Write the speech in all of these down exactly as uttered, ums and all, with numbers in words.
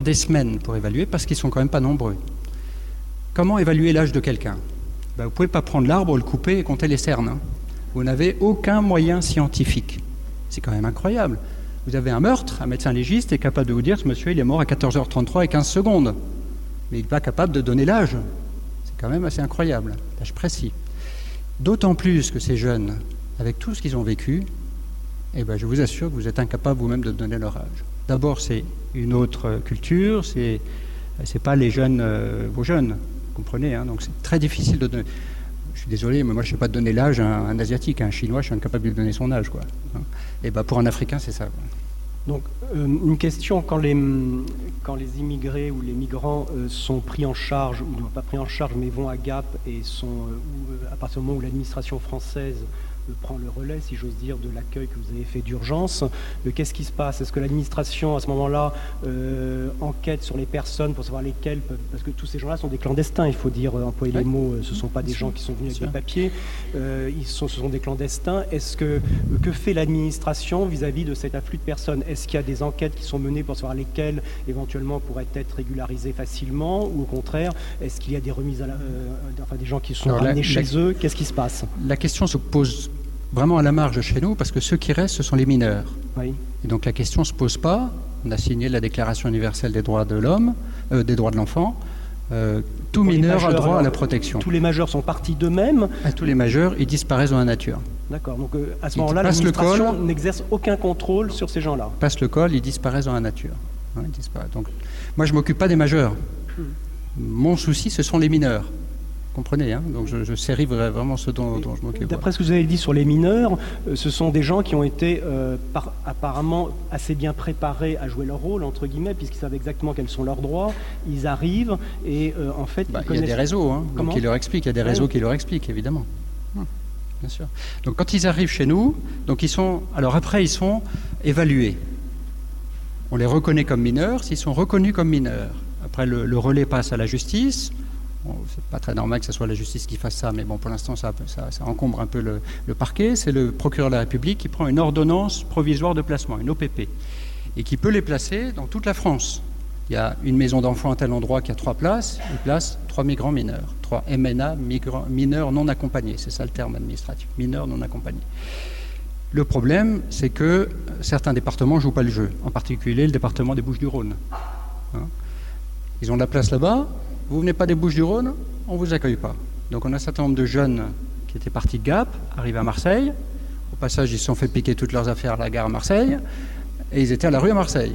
des semaines pour évaluer, parce qu'ils sont quand même pas nombreux. Comment évaluer l'âge de quelqu'un? Ben, vous ne pouvez pas prendre l'arbre, le couper et compter les cernes. Hein. Vous n'avez aucun moyen scientifique. C'est quand même incroyable. Vous avez un meurtre, un médecin légiste est capable de vous dire ce monsieur il est mort à quatorze heures trente-trois et quinze secondes. Mais il n'est pas capable de donner l'âge. C'est quand même assez incroyable, l'âge précis. D'autant plus que ces jeunes, avec tout ce qu'ils ont vécu, eh ben, je vous assure que vous êtes incapables vous-même de donner leur âge. D'abord, c'est une autre culture, c'est c'est pas les jeunes, euh, vos jeunes, vous comprenez, hein, donc c'est très difficile de donner. Je suis désolé, mais moi je ne sais pas donner l'âge à un, un Asiatique, à un Chinois, je suis incapable de lui donner son âge, quoi. Et ben, pour un Africain, c'est ça, quoi. Donc, euh, une question, quand les, quand les immigrés ou les migrants euh, sont pris en charge, ou non pas pris en charge, mais vont à Gap et sont, euh, où, à partir du moment où l'administration française euh, prend le relais, si j'ose dire, de l'accueil que vous avez fait d'urgence, euh, qu'est-ce qui se passe? Est-ce que l'administration, à ce moment-là, euh, enquête sur les personnes pour savoir lesquelles peuvent... Parce que tous ces gens-là sont des clandestins, il faut dire, euh, employer ouais. les mots, euh, ce ne sont pas des gens qui sont venus avec des papiers, euh, ils sont, ce sont des clandestins. Est-ce que, euh, que fait l'administration vis-à-vis de cet afflux de personnes? Est-ce qu'il y a des enquêtes qui sont menées pour savoir lesquelles, éventuellement, pourraient être régularisées facilement, ou au contraire, est-ce qu'il y a des remises à la... Euh, enfin, des gens qui sont Alors, ramenés la, chez la, eux? Qu'est-ce qui se passe? La question se pose vraiment à la marge chez nous, parce que ceux qui restent, ce sont les mineurs. Oui. Et donc la question ne se pose pas. On a signé la Déclaration universelle des droits de l'homme, euh, des droits de l'enfant. Euh, tout mineur majeurs, a droit alors, à la protection. Tous les majeurs sont partis d'eux-mêmes. À tous les majeurs, ils disparaissent dans la nature. D'accord. Donc euh, à ce moment-là, l'administration n'exerce aucun contrôle sur ces gens-là. Ils passent le col, ils disparaissent dans la nature. Ouais, ils disparaissent. Donc, moi, je ne m'occupe pas des majeurs. Hmm. Mon souci, ce sont les mineurs. Comprenez, hein, donc je, je série vraiment ce dont, dont je m'occupe. D'après ce que vous avez dit sur les mineurs, euh, ce sont des gens qui ont été euh, par, apparemment assez bien préparés à jouer leur rôle, entre guillemets, puisqu'ils savent exactement quels sont leurs droits. Ils arrivent et euh, en fait... Bah, ils il y a des réseaux hein, donc qui leur expliquent, il y a des réseaux ouais. qui leur expliquent, évidemment. Hum, bien sûr. Donc quand ils arrivent chez nous, donc ils sont... Alors après, ils sont évalués. On les reconnaît comme mineurs, s'ils sont reconnus comme mineurs. Après, le, le relais passe à la justice. Bon, c'est pas très normal que ce soit la justice qui fasse ça, mais bon, pour l'instant, ça, ça, ça encombre un peu le, le parquet. C'est le procureur de la République qui prend une ordonnance provisoire de placement, une O P P, et qui peut les placer dans toute la France. Il y a une maison d'enfants à tel endroit qui a trois places, il place trois migrants mineurs, trois M N A, migrants, mineurs non accompagnés, c'est ça le terme administratif, mineurs non accompagnés. Le problème, c'est que certains départements ne jouent pas le jeu, en particulier le département des Bouches-du-Rhône. Hein ? Ils ont de la place là-bas. Vous venez pas des Bouches-du-Rhône, on ne vous accueille pas. Donc on a un certain nombre de jeunes qui étaient partis de Gap, arrivés à Marseille. Au passage, ils se sont fait piquer toutes leurs affaires à la gare à Marseille, et ils étaient à la rue à Marseille.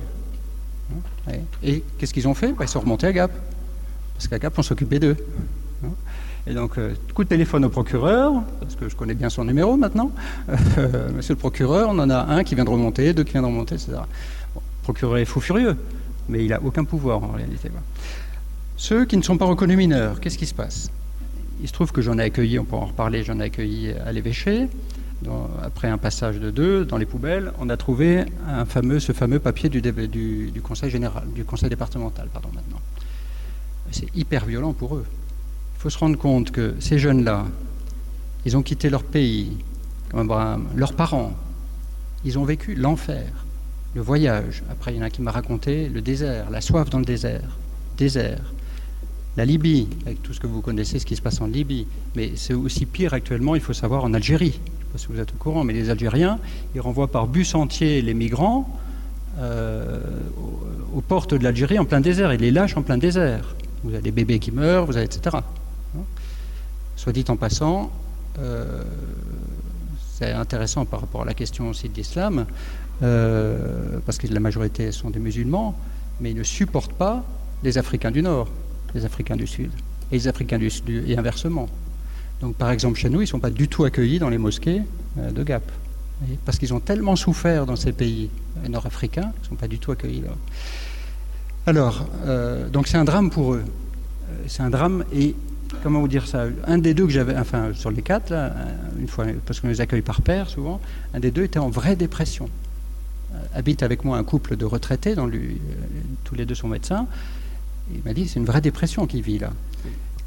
Et qu'est-ce qu'ils ont fait? Ils sont remontés à Gap, parce qu'à Gap, on s'occupait d'eux. Et donc, euh, coup de téléphone au procureur, parce que je connais bien son numéro maintenant. Euh, monsieur le procureur, on en a un qui vient de remonter, deux qui viennent de remonter, et cetera. Bon, le procureur est fou furieux, mais il n'a aucun pouvoir en réalité. Ceux qui ne sont pas reconnus mineurs, qu'est-ce qui se passe? Il se trouve que j'en ai accueilli, on peut en reparler, j'en ai accueilli à l'évêché. Dans, après un passage de deux, dans les poubelles, on a trouvé un fameux, ce fameux papier du, du, du conseil général, du conseil départemental, pardon, maintenant. C'est hyper violent pour eux. Il faut se rendre compte que ces jeunes-là, ils ont quitté leur pays, comme Abraham, leurs parents, ils ont vécu l'enfer, le voyage. Après, il y en a qui m'a raconté le désert, la soif dans le désert, désert. La Libye, avec tout ce que vous connaissez, ce qui se passe en Libye, mais c'est aussi pire actuellement, il faut savoir, en Algérie. Je ne sais pas si vous êtes au courant, mais les Algériens, ils renvoient par bus entier les migrants euh, aux, aux portes de l'Algérie en plein désert. Ils les lâchent en plein désert. Vous avez des bébés qui meurent, vous avez, et cetera. Soit dit en passant, euh, c'est intéressant par rapport à la question aussi de l'islam, euh, parce que la majorité sont des musulmans, mais ils ne supportent pas les Africains du Nord, les Africains du Sud, et les Africains du Sud, et inversement. Donc par exemple chez nous, ils ne sont pas du tout accueillis dans les mosquées euh, de Gap, voyez, parce qu'ils ont tellement souffert dans ces pays nord-africains, ils ne sont pas du tout accueillis là. Alors, euh, donc c'est un drame pour eux. Euh, c'est un drame et, comment vous dire ça, un des deux que j'avais, enfin sur les quatre, là, une fois, parce qu'on les accueille par paire souvent, un des deux était en vraie dépression. Euh, habite avec moi un couple de retraités, dont lui, euh, tous les deux sont médecins. Il m'a dit c'est une vraie dépression qu'il vit là.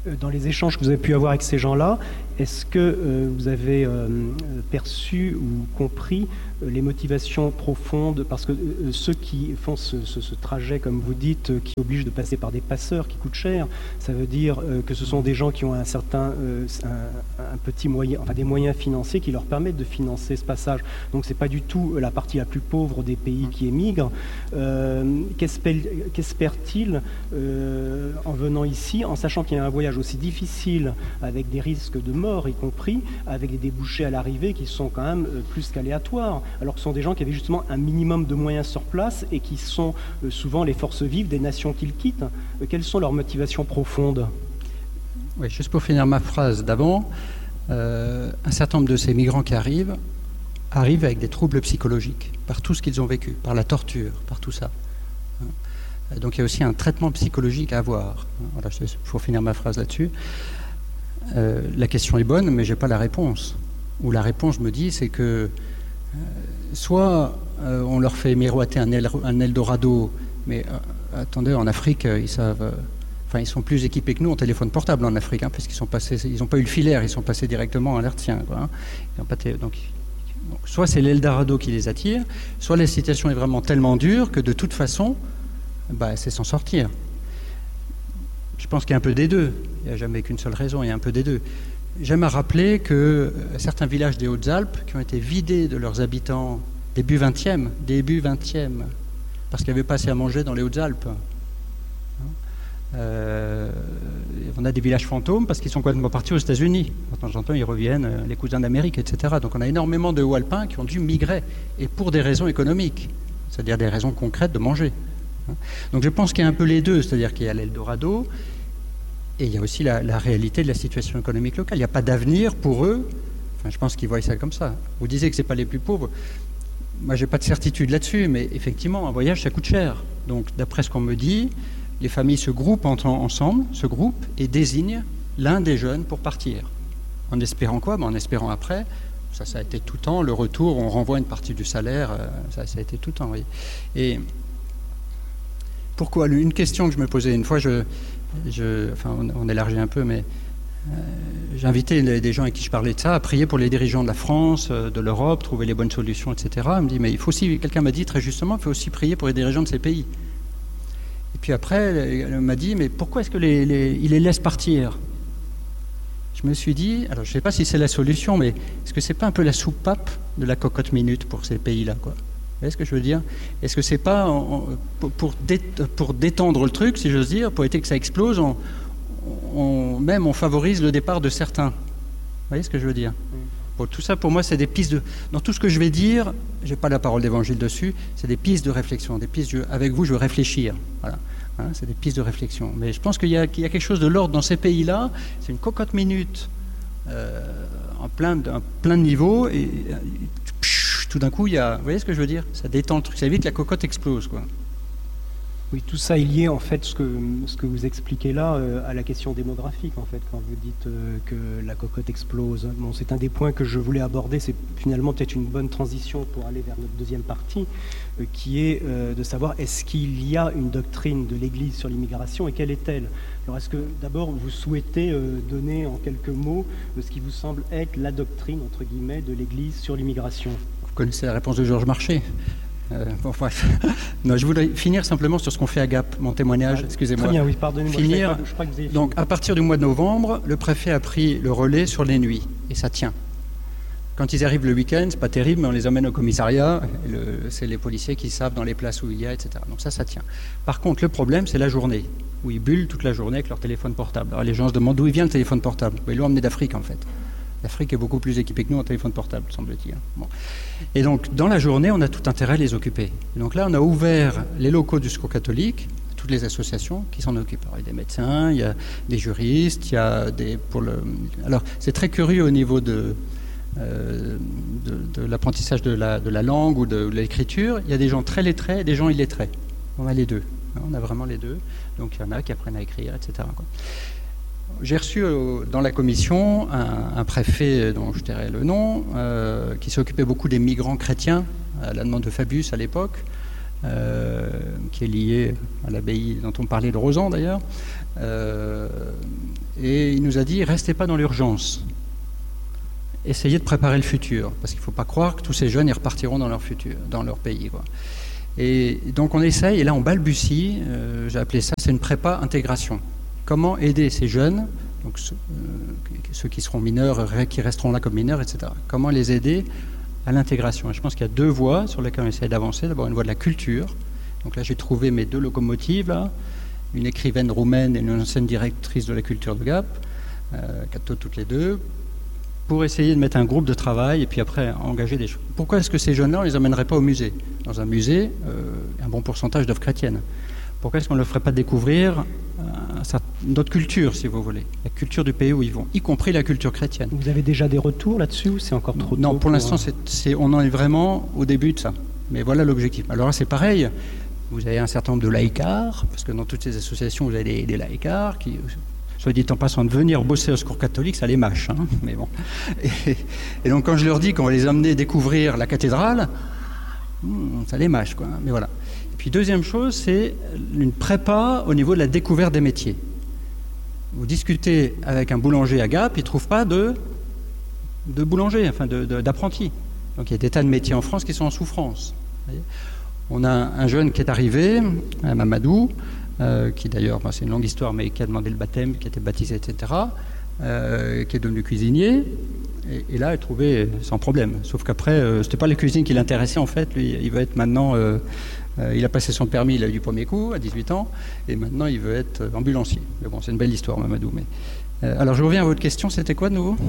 Dans les échanges que vous avez pu avoir avec ces gens-là, est-ce que euh, vous avez euh, perçu ou compris euh, les motivations profondes? Parce que euh, ceux qui font ce, ce, ce trajet, comme vous dites, euh, qui obligent de passer par des passeurs qui coûtent cher, ça veut dire euh, que ce sont des gens qui ont un certain, euh, un, un petit moyen, enfin des moyens financiers qui leur permettent de financer ce passage. Donc c'est pas du tout la partie la plus pauvre des pays qui émigrent. Euh, qu'espèrent-ils euh, en venant ici, en sachant qu'il y a un voyage aussi difficile, avec des risques de mort y compris, avec des débouchés à l'arrivée qui sont quand même euh, plus qu'aléatoires, alors que ce sont des gens qui avaient justement un minimum de moyens sur place et qui sont euh, souvent les forces vives des nations qu'ils quittent. Euh, quelles sont leurs motivations profondes? Oui, juste pour finir ma phrase d'avant, euh, un certain nombre de ces migrants qui arrivent arrivent avec des troubles psychologiques, par tout ce qu'ils ont vécu, par la torture, par tout ça. Donc il y a aussi un traitement psychologique à avoir. Voilà, il faut finir ma phrase là-dessus. Euh, la question est bonne, mais je n'ai pas la réponse. Ou la réponse, je me dis, c'est que euh, soit euh, on leur fait miroiter un, El, un Eldorado, mais euh, attendez, en Afrique, euh, ils savent... Euh, enfin, ils sont plus équipés que nous en téléphone portable en Afrique, hein, parce qu'ils sont passés, ils n'ont pas eu le filaire, ils sont passés directement à l'hertzien. Hein. Ils ont pas t- donc, donc, soit c'est l'Eldorado qui les attire, soit la situation est vraiment tellement dure que de toute façon, bah, c'est s'en sortir. Je pense qu'il y a un peu des deux. Il n'y a jamais qu'une seule raison, il y a un peu des deux. J'aime à rappeler que certains villages des Hautes-Alpes qui ont été vidés de leurs habitants début vingtième, début vingtième, parce qu'il n'y avait pas assez à manger dans les Hautes-Alpes. Euh, on a des villages fantômes parce qu'ils sont complètement partis aux États-Unis. De temps en temps, ils reviennent, les cousins d'Amérique, et cetera. Donc on a énormément de Hauts-Alpins qui ont dû migrer, et pour des raisons économiques, c'est-à-dire des raisons concrètes de manger. Donc je pense qu'il y a un peu les deux, c'est-à-dire qu'il y a l'Eldorado et il y a aussi la, la réalité de la situation économique locale. Il n'y a pas d'avenir pour eux. Enfin, je pense qu'ils voient ça comme ça. Vous disiez que ce n'est pas les plus pauvres. Moi, je n'ai pas de certitude là-dessus, mais effectivement, un voyage, ça coûte cher. Donc, d'après ce qu'on me dit, les familles se groupent ensemble, se groupent et désignent l'un des jeunes pour partir. En espérant quoi? ben, En espérant après, ça, ça a été tout le temps, le retour, on renvoie une partie du salaire, ça, ça a été tout le temps, oui. Et pourquoi? Une question que je me posais une fois, je, je, enfin on, on élargit un peu, mais euh, j'ai invité les, des gens avec qui je parlais de ça à prier pour les dirigeants de la France, de l'Europe, trouver les bonnes solutions, et cetera. Il me dit, mais il faut aussi, quelqu'un m'a dit très justement, il faut aussi prier pour les dirigeants de ces pays. Et puis après, elle m'a dit, mais pourquoi est-ce que les, les, ils les laissent partir? Je me suis dit, alors je ne sais pas si c'est la solution, mais est-ce que c'est pas un peu la soupape de la cocotte minute pour ces pays-là, quoi? Vous voyez ce que je veux dire? Est-ce que c'est pas en, pour, pour, dé, pour détendre le truc, si j'ose dire, pour éviter que ça explose, on, on, même on favorise le départ de certains? Vous voyez ce que je veux dire? Bon, tout ça, pour moi, c'est des pistes de... Dans tout ce que je vais dire, je n'ai pas la parole d'évangile dessus, c'est des pistes de réflexion. Des pistes, je, avec vous, je veux réfléchir. Voilà. Hein, c'est des pistes de réflexion. Mais je pense qu'il y a, qu'il y a quelque chose de l'ordre dans ces pays-là. C'est une cocotte minute euh, en plein, en plein de niveaux. Et, et psh, tout d'un coup, il y a... Vous voyez ce que je veux dire? Ça détend le truc. Ça évite que la cocotte explose, quoi. Oui, tout ça est lié, en fait, ce que, ce que vous expliquez là, euh, à la question démographique, en fait, quand vous dites euh, que la cocotte explose. Bon, c'est un des points que je voulais aborder, c'est finalement peut-être une bonne transition pour aller vers notre deuxième partie, euh, qui est euh, de savoir est-ce qu'il y a une doctrine de l'Église sur l'immigration et quelle est-elle? Alors, est-ce que d'abord vous souhaitez euh, donner en quelques mots euh, ce qui vous semble être la doctrine, entre guillemets, de l'Église sur l'immigration? Vous connaissez la réponse de Georges Marchais? Euh, bon, bref. Non, je voudrais finir simplement sur ce qu'on fait à Gap, mon témoignage, excusez-moi. Très bien, oui, pardonnez-moi. Finir. Je, je crois que vous avez Donc, fini. à partir du mois de novembre, le préfet a pris le relais sur les nuits, et ça tient. Quand ils arrivent le week-end, c'est pas terrible, mais on les emmène au commissariat, et le, c'est les policiers qui savent dans les places où il y a, et cetera. Donc ça, ça tient. Par contre, le problème, c'est la journée, où ils bullent toute la journée avec leur téléphone portable. Alors les gens se demandent d'où il vient le téléphone portable. Ils l'ont emmené d'Afrique, en fait. L'Afrique est beaucoup plus équipée que nous en téléphone portable, semble-t-il. Bon. Et donc, dans la journée, on a tout intérêt à les occuper. Et donc là, on a ouvert les locaux du Secours catholique, toutes les associations qui s'en occupent. Alors, il y a des médecins, il y a des juristes, il y a des... Pour le... Alors, c'est très curieux au niveau de, euh, de, de l'apprentissage de la, de la langue ou de, de l'écriture. Il y a des gens très lettrés et des gens illettrés. On a les deux. On a vraiment les deux. Donc, il y en a qui apprennent à écrire, et cetera, quoi. J'ai reçu euh, dans la commission un, un préfet dont je tairai le nom, euh, qui s'occupait beaucoup des migrants chrétiens, à la demande de Fabius à l'époque, euh, qui est lié à l'abbaye dont on parlait de Rosan d'ailleurs. Euh, et il nous a dit, restez pas dans l'urgence. Essayez de préparer le futur, parce qu'il ne faut pas croire que tous ces jeunes ils repartiront dans leur futur, dans leur pays, quoi. Et donc on essaye, et là on balbutie, euh, j'ai appelé ça, c'est une prépa intégration. Comment aider ces jeunes, donc ceux, euh, ceux qui seront mineurs, qui resteront là comme mineurs, et cetera. Comment les aider à l'intégration. Et je pense qu'il y a deux voies sur lesquelles on essaie d'avancer. D'abord une voie de la culture. Donc là j'ai trouvé mes deux locomotives, là, une écrivaine roumaine et une ancienne directrice de la culture de Gap, euh, Cato toutes les deux, pour essayer de mettre un groupe de travail et puis après engager des choses. Pourquoi est-ce que ces jeunes-là, on ne les emmènerait pas au musée? Dans un musée, euh, un bon pourcentage d'œuvres chrétiennes. Pourquoi est-ce qu'on ne leur ferait pas découvrir euh, notre culture, si vous voulez, la culture du pays où ils vont, y compris la culture chrétienne? Vous avez déjà des retours là-dessus ou c'est encore trop tôt? Non, pour, pour l'instant, c'est, c'est, on en est vraiment au début de ça. Mais voilà l'objectif. Alors là, c'est pareil. Vous avez un certain nombre de laïcards, parce que dans toutes ces associations, vous avez des, des laïcards qui... soit dit en passant, de venir bosser au Secours catholique, ça les mâche, hein, mais bon. Et, et donc quand je leur dis qu'on va les emmener découvrir la cathédrale, ça les mâche, quoi. Mais voilà. Et puis deuxième chose, c'est une prépa au niveau de la découverte des métiers. Vous discutez avec un boulanger à Gap, il ne trouve pas de, de boulanger, enfin de, de, d'apprenti. Donc il y a des tas de métiers en France qui sont en souffrance. Vous voyez. On a un jeune qui est arrivé, un Mamadou, Euh, qui d'ailleurs, ben, c'est une longue histoire, mais qui a demandé le baptême, qui a été baptisé, et cetera, euh, qui est devenu cuisinier, et, et là, il a trouvé sans problème. Sauf qu'après, euh, c'était pas les cuisines qui l'intéressaient, en fait. Lui, il veut être maintenant, euh, euh, il a passé son permis, il a eu du premier coup, à dix-huit ans, et maintenant, il veut être ambulancier. Mais bon, c'est une belle histoire, Mamadou. Mais... Euh, alors, je reviens à votre question, c'était quoi de nouveau?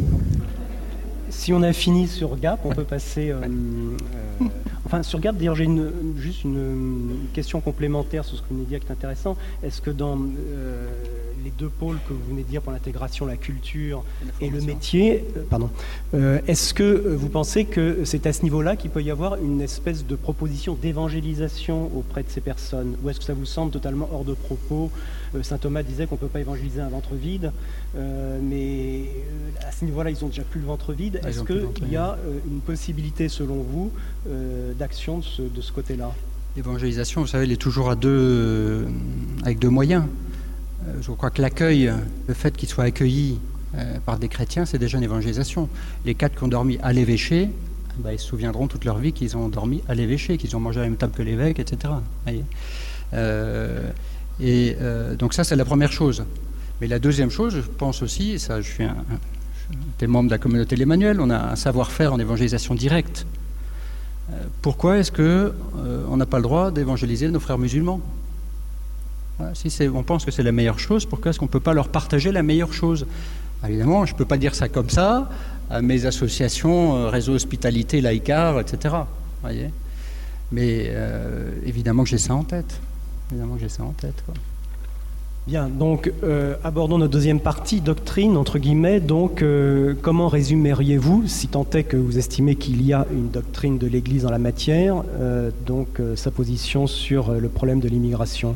Si on a fini sur Gap, on peut passer... Euh, euh, enfin, sur Gap, d'ailleurs, j'ai une, juste une, une question complémentaire sur ce que vous venez de dire qui est intéressant. Est-ce que dans euh, les deux pôles que vous venez de dire pour l'intégration, la culture et, et le métier, euh, pardon, euh, est-ce que vous pensez que c'est à ce niveau-là qu'il peut y avoir une espèce de proposition d'évangélisation auprès de ces personnes? Ou est-ce que ça vous semble totalement hors de propos? euh, Saint Thomas disait qu'on ne peut pas évangéliser un ventre vide, euh, mais à ce niveau-là, ils ont déjà plus le ventre vide. Est-ce qu'il y a euh, une possibilité, selon vous, euh, d'action de ce, de ce côté-là? L'évangélisation, vous savez, elle est toujours à deux, euh, avec deux moyens. Euh, je crois que l'accueil, le fait qu'ils soient accueillis euh, par des chrétiens, c'est déjà une évangélisation. Les quatre qui ont dormi à l'évêché, ben, ils se souviendront toute leur vie qu'ils ont dormi à l'évêché, qu'ils ont mangé à la même table que l'évêque, et cetera. Voyez euh, et euh, donc ça, c'est la première chose. Mais la deuxième chose, je pense aussi, et ça, je suis un... T'es membre de la communauté de l'Emmanuel, on a un savoir-faire en évangélisation directe. Euh, pourquoi est-ce qu'on euh, n'a pas le droit d'évangéliser nos frères musulmans? Voilà, si c'est, on pense que c'est la meilleure chose, pourquoi est-ce qu'on ne peut pas leur partager la meilleure chose? Évidemment, je ne peux pas dire ça comme ça à mes associations, euh, réseau hospitalité, laïcard, et cetera. Voyez, mais euh, évidemment que j'ai ça en tête. Évidemment que j'ai ça en tête, quoi. Bien, donc euh, abordons notre deuxième partie, doctrine, entre guillemets. Donc, euh, comment résumeriez-vous, si tant est que vous estimez qu'il y a une doctrine de l'Église en la matière, euh, donc euh, sa position sur euh, le problème de l'immigration?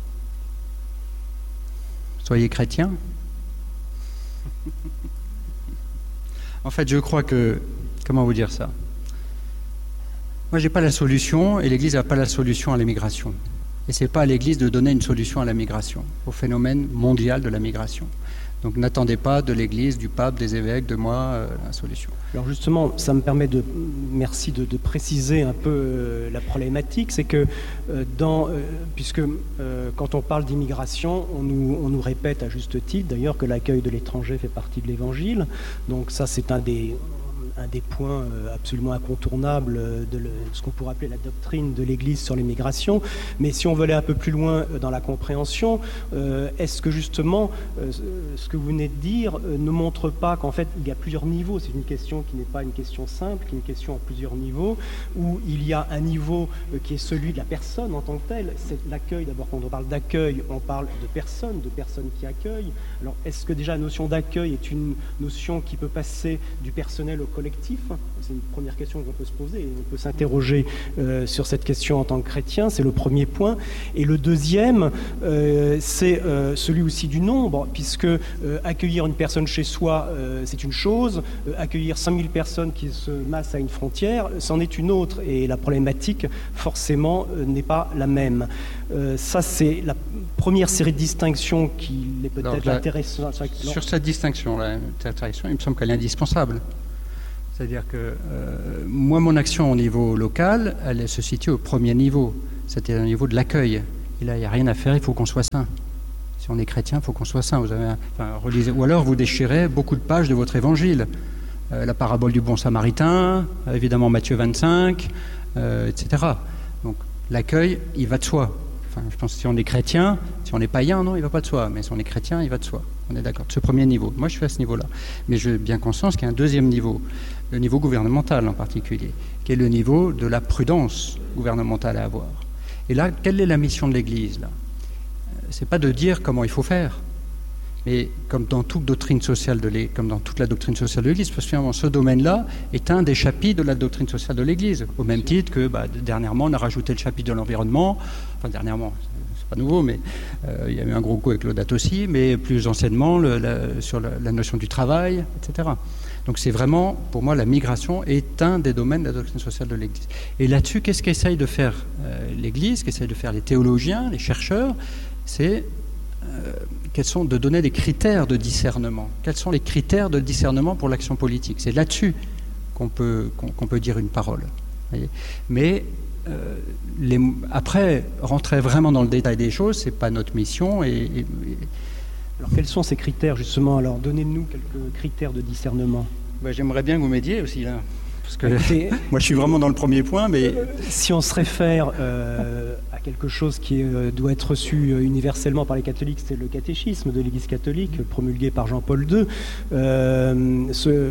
Soyez chrétien. En fait, je crois que... Comment vous dire ça? Moi, je n'ai pas la solution, et l'Église n'a pas la solution à l'immigration. Et ce n'est pas à l'Église de donner une solution à la migration, au phénomène mondial de la migration. Donc n'attendez pas de l'Église, du pape, des évêques, de moi, euh, la solution. Alors justement, ça me permet de, merci de, de préciser un peu euh, la problématique, c'est que euh, dans, euh, puisque euh, quand on parle d'immigration, on nous, on nous répète à juste titre d'ailleurs que l'accueil de l'étranger fait partie de l'Évangile. Donc ça, c'est un des... un des points absolument incontournables de ce qu'on pourrait appeler la doctrine de l'Église sur l'immigration. Mais si on veut aller un peu plus loin dans la compréhension, est-ce que justement ce que vous venez de dire ne montre pas qu'en fait il y a plusieurs niveaux? C'est une question qui n'est pas une question simple, qui est une question à plusieurs niveaux, où il y a un niveau qui est celui de la personne en tant que telle. C'est l'accueil, d'abord quand on parle d'accueil, on parle de personnes, de personnes qui accueillent. Alors est-ce que déjà la notion d'accueil est une notion qui peut passer du personnel au collectif, collectif? C'est une première question qu'on peut se poser. Et on peut s'interroger euh, sur cette question en tant que chrétien, c'est le premier point. Et le deuxième, euh, c'est euh, celui aussi du nombre, puisque euh, accueillir une personne chez soi, euh, c'est une chose, euh, accueillir cinq mille personnes qui se massent à une frontière, c'en est une autre. Et la problématique, forcément, euh, n'est pas la même. Euh, ça, c'est la première série de distinctions qui est peut-être intéressante. Sur cette distinction-là, il me semble qu'elle est indispensable. C'est-à-dire que euh, moi, mon action au niveau local, elle se situe au premier niveau, c'est-à-dire au niveau de l'accueil. Et là, il n'y a rien à faire, il faut qu'on soit saint. Si on est chrétien, il faut qu'on soit saint. Vous avez un, enfin, relisez, ou alors vous déchirez beaucoup de pages de votre évangile. Euh, la parabole du bon samaritain, évidemment Matthieu vingt-cinq, euh, et cetera. Donc l'accueil, il va de soi. Enfin, je pense que si on est chrétien, si on est païen, non, il ne va pas de soi. Mais si on est chrétien, il va de soi. On est d'accord. De ce premier niveau. Moi, je suis à ce niveau-là. Mais j'ai bien conscience qu'il y a un deuxième niveau, le niveau gouvernemental en particulier, qui est le niveau de la prudence gouvernementale à avoir. Et là, quelle est la mission de l'Église là ? C'est pas de dire comment il faut faire, mais comme dans toute doctrine sociale de l'Église, comme dans toute la doctrine sociale de l'Église, parce que finalement, ce domaine-là est un des chapitres de la doctrine sociale de l'Église, au même titre que bah, dernièrement, on a rajouté le chapitre de l'environnement. Enfin, dernièrement, c'est pas nouveau, mais euh, il y a eu un gros coup avec Laudate aussi, mais plus anciennement le, la, sur la, la notion du travail, et cetera. Donc c'est vraiment, pour moi, la migration est un des domaines de la doctrine sociale de l'Église. Et là-dessus, qu'est-ce qu'essaye de faire euh, l'Église, qu'essayent de faire les théologiens, les chercheurs, c'est euh, quels sont de donner des critères de discernement. Quels sont les critères de discernement pour l'action politique ? C'est là-dessus qu'on peut, qu'on, qu'on peut dire une parole. Voyez ? Mais euh, les, après, rentrer vraiment dans le détail des choses, c'est pas notre mission. Et, et, et... Alors, quels sont ces critères, justement ? Alors, donnez-nous quelques critères de discernement. Ben, j'aimerais bien que vous m'aidiez aussi, là. Parce que écoutez, moi, je suis vraiment dans le premier point, mais... Si on se réfère euh, à quelque chose qui euh, doit être reçu universellement par les catholiques, c'est le catéchisme de l'Église catholique, promulgué par Jean-Paul deux. Euh,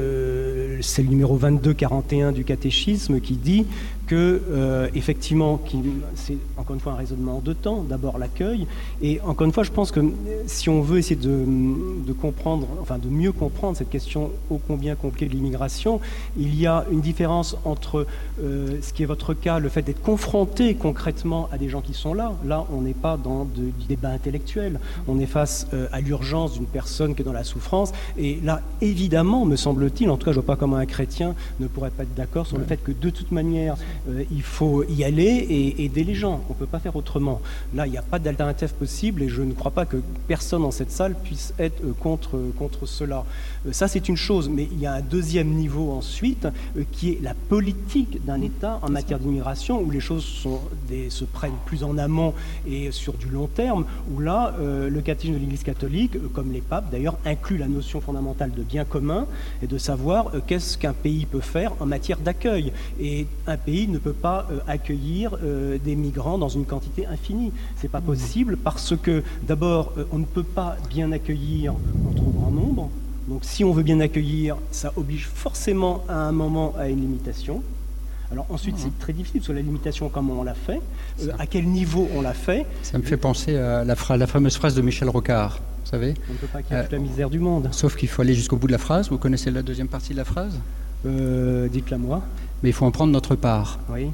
ce, c'est le numéro vingt-deux quarante et un du catéchisme qui dit que, euh, effectivement, qui, c'est encore une fois un raisonnement en deux temps. D'abord l'accueil, et encore une fois, je pense que si on veut essayer de, de comprendre, enfin de mieux comprendre cette question ô combien compliquée de l'immigration, il y a une différence entre euh, ce qui est votre cas, le fait d'être confronté concrètement à des gens qui sont là. Là, on n'est pas dans de, du débat intellectuel, on est face euh, à l'urgence d'une personne qui est dans la souffrance, et là, évidemment, me semble-t-il, en tout cas, je ne vois pas comment un chrétien ne pourrait pas être d'accord sur le fait que de toute manière, euh, il faut y aller et aider les gens. On ne peut pas faire autrement. Là, il n'y a pas d'alternative possible, et je ne crois pas que personne dans cette salle puisse être euh, contre, contre cela. Euh, ça, c'est une chose, mais il y a un deuxième niveau ensuite, euh, qui est la politique d'un État en matière d'immigration, où les choses sont des, se prennent plus en amont et sur du long terme, où là, euh, le catéchisme de l'Église catholique, euh, comme les papes d'ailleurs, inclut la notion fondamentale de bien commun et de savoir euh, qu'est-ce qu'un pays peut faire en matière d'accueil. Et un pays ne peut pas euh, accueillir euh, des migrants dans une quantité infinie. C'est pas possible parce que, d'abord, euh, on ne peut pas bien accueillir en trop grand nombre. Donc si on veut bien accueillir, ça oblige forcément à un moment à une limitation. Alors ensuite, c'est très difficile, parce que la limitation, comment on l'a fait, euh, à quel niveau on l'a fait. Ça me fait penser à la, fra- la fameuse phrase de Michel Rocard, vous savez. On ne peut pas qu'il y ait toute la misère du monde. Sauf qu'il faut aller jusqu'au bout de la phrase. Vous connaissez la deuxième partie de la phrase ? euh, Dites-la moi. Mais il faut en prendre notre part. Oui.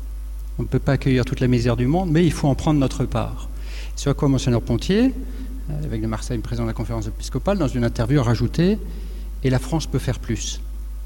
On ne peut pas accueillir toute la misère du monde, mais il faut en prendre notre part. C'est à quoi Monseigneur Pontier, avec de Marseille, président de la conférence épiscopale, dans une interview, a rajouté « Et la France peut faire plus ».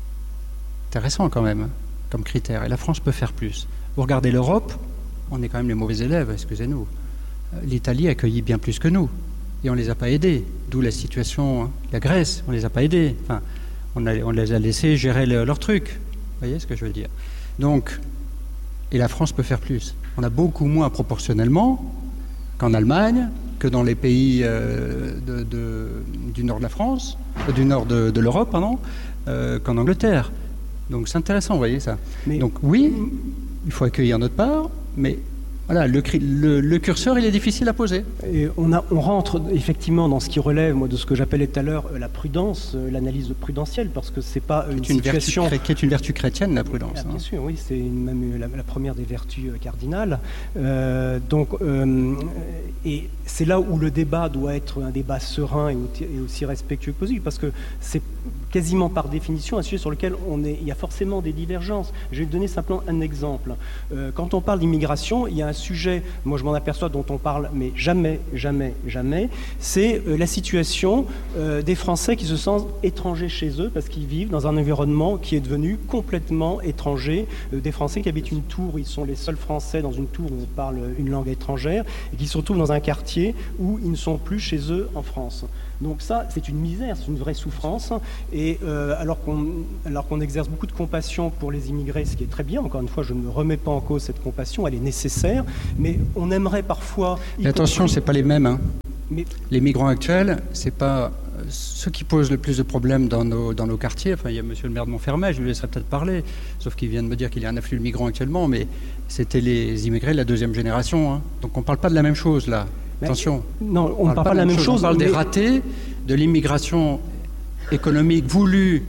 Intéressant quand même, comme critère. Et la France peut faire plus. Vous regardez l'Europe, on est quand même les mauvais élèves, excusez-nous. L'Italie accueillit bien plus que nous, et on ne les a pas aidés. D'où la situation, hein. La Grèce, on ne les a pas aidés. Enfin, on, a, on les a laissés gérer le, leur truc. Vous voyez ce que je veux dire ? Donc, et la France peut faire plus. On a beaucoup moins proportionnellement qu'en Allemagne, que dans les pays euh, de, de, du nord de la France, euh, du nord de, de l'Europe, pardon, euh, qu'en Angleterre. Donc c'est intéressant, vous voyez ça. Mais... Donc oui, il faut accueillir notre part, mais Voilà, le, le, le curseur, il est difficile à poser. Et on, a, on rentre effectivement dans ce qui relève, moi, de ce que j'appelais tout à l'heure la prudence, l'analyse prudentielle, parce que c'est pas une, une situation... Vertu, qui est une vertu chrétienne, la prudence. Ah, bien hein. sûr, oui, c'est même la, la première des vertus cardinales. Euh, donc, euh, et c'est là où le débat doit être un débat serein et, et aussi respectueux que possible, parce que c'est quasiment par définition un sujet sur lequel on est, il y a forcément des divergences. Je vais donner simplement un exemple. Euh, quand on parle d'immigration, il y a un sujet, moi je m'en aperçois, dont on parle, mais jamais, jamais, jamais, c'est euh, la situation euh, des Français qui se sentent étrangers chez eux parce qu'ils vivent dans un environnement qui est devenu complètement étranger. Euh, des Français qui habitent une tour, ils sont les seuls Français dans une tour où on parle une langue étrangère et qui se retrouvent dans un quartier où ils ne sont plus chez eux en France. Donc ça, c'est une misère, c'est une vraie souffrance. Et euh, alors qu'on alors qu'on exerce beaucoup de compassion pour les immigrés, ce qui est très bien, encore une fois, je ne remets pas en cause cette compassion, elle est nécessaire, mais on aimerait parfois... Mais attention, compris... c'est pas les mêmes. Hein. Mais... Les migrants actuels, c'est pas ceux qui posent le plus de problèmes dans nos, dans nos quartiers. Enfin, il y a monsieur le maire de Montfermeil, je lui laisserai peut-être parler, sauf qu'il vient de me dire qu'il y a un afflux de migrants actuellement, mais c'était les immigrés de la deuxième génération. Hein. Donc on ne parle pas de la même chose, là. Attention, non, on ne parle pas de la même chose. On parle mais... des ratés, de l'immigration économique voulue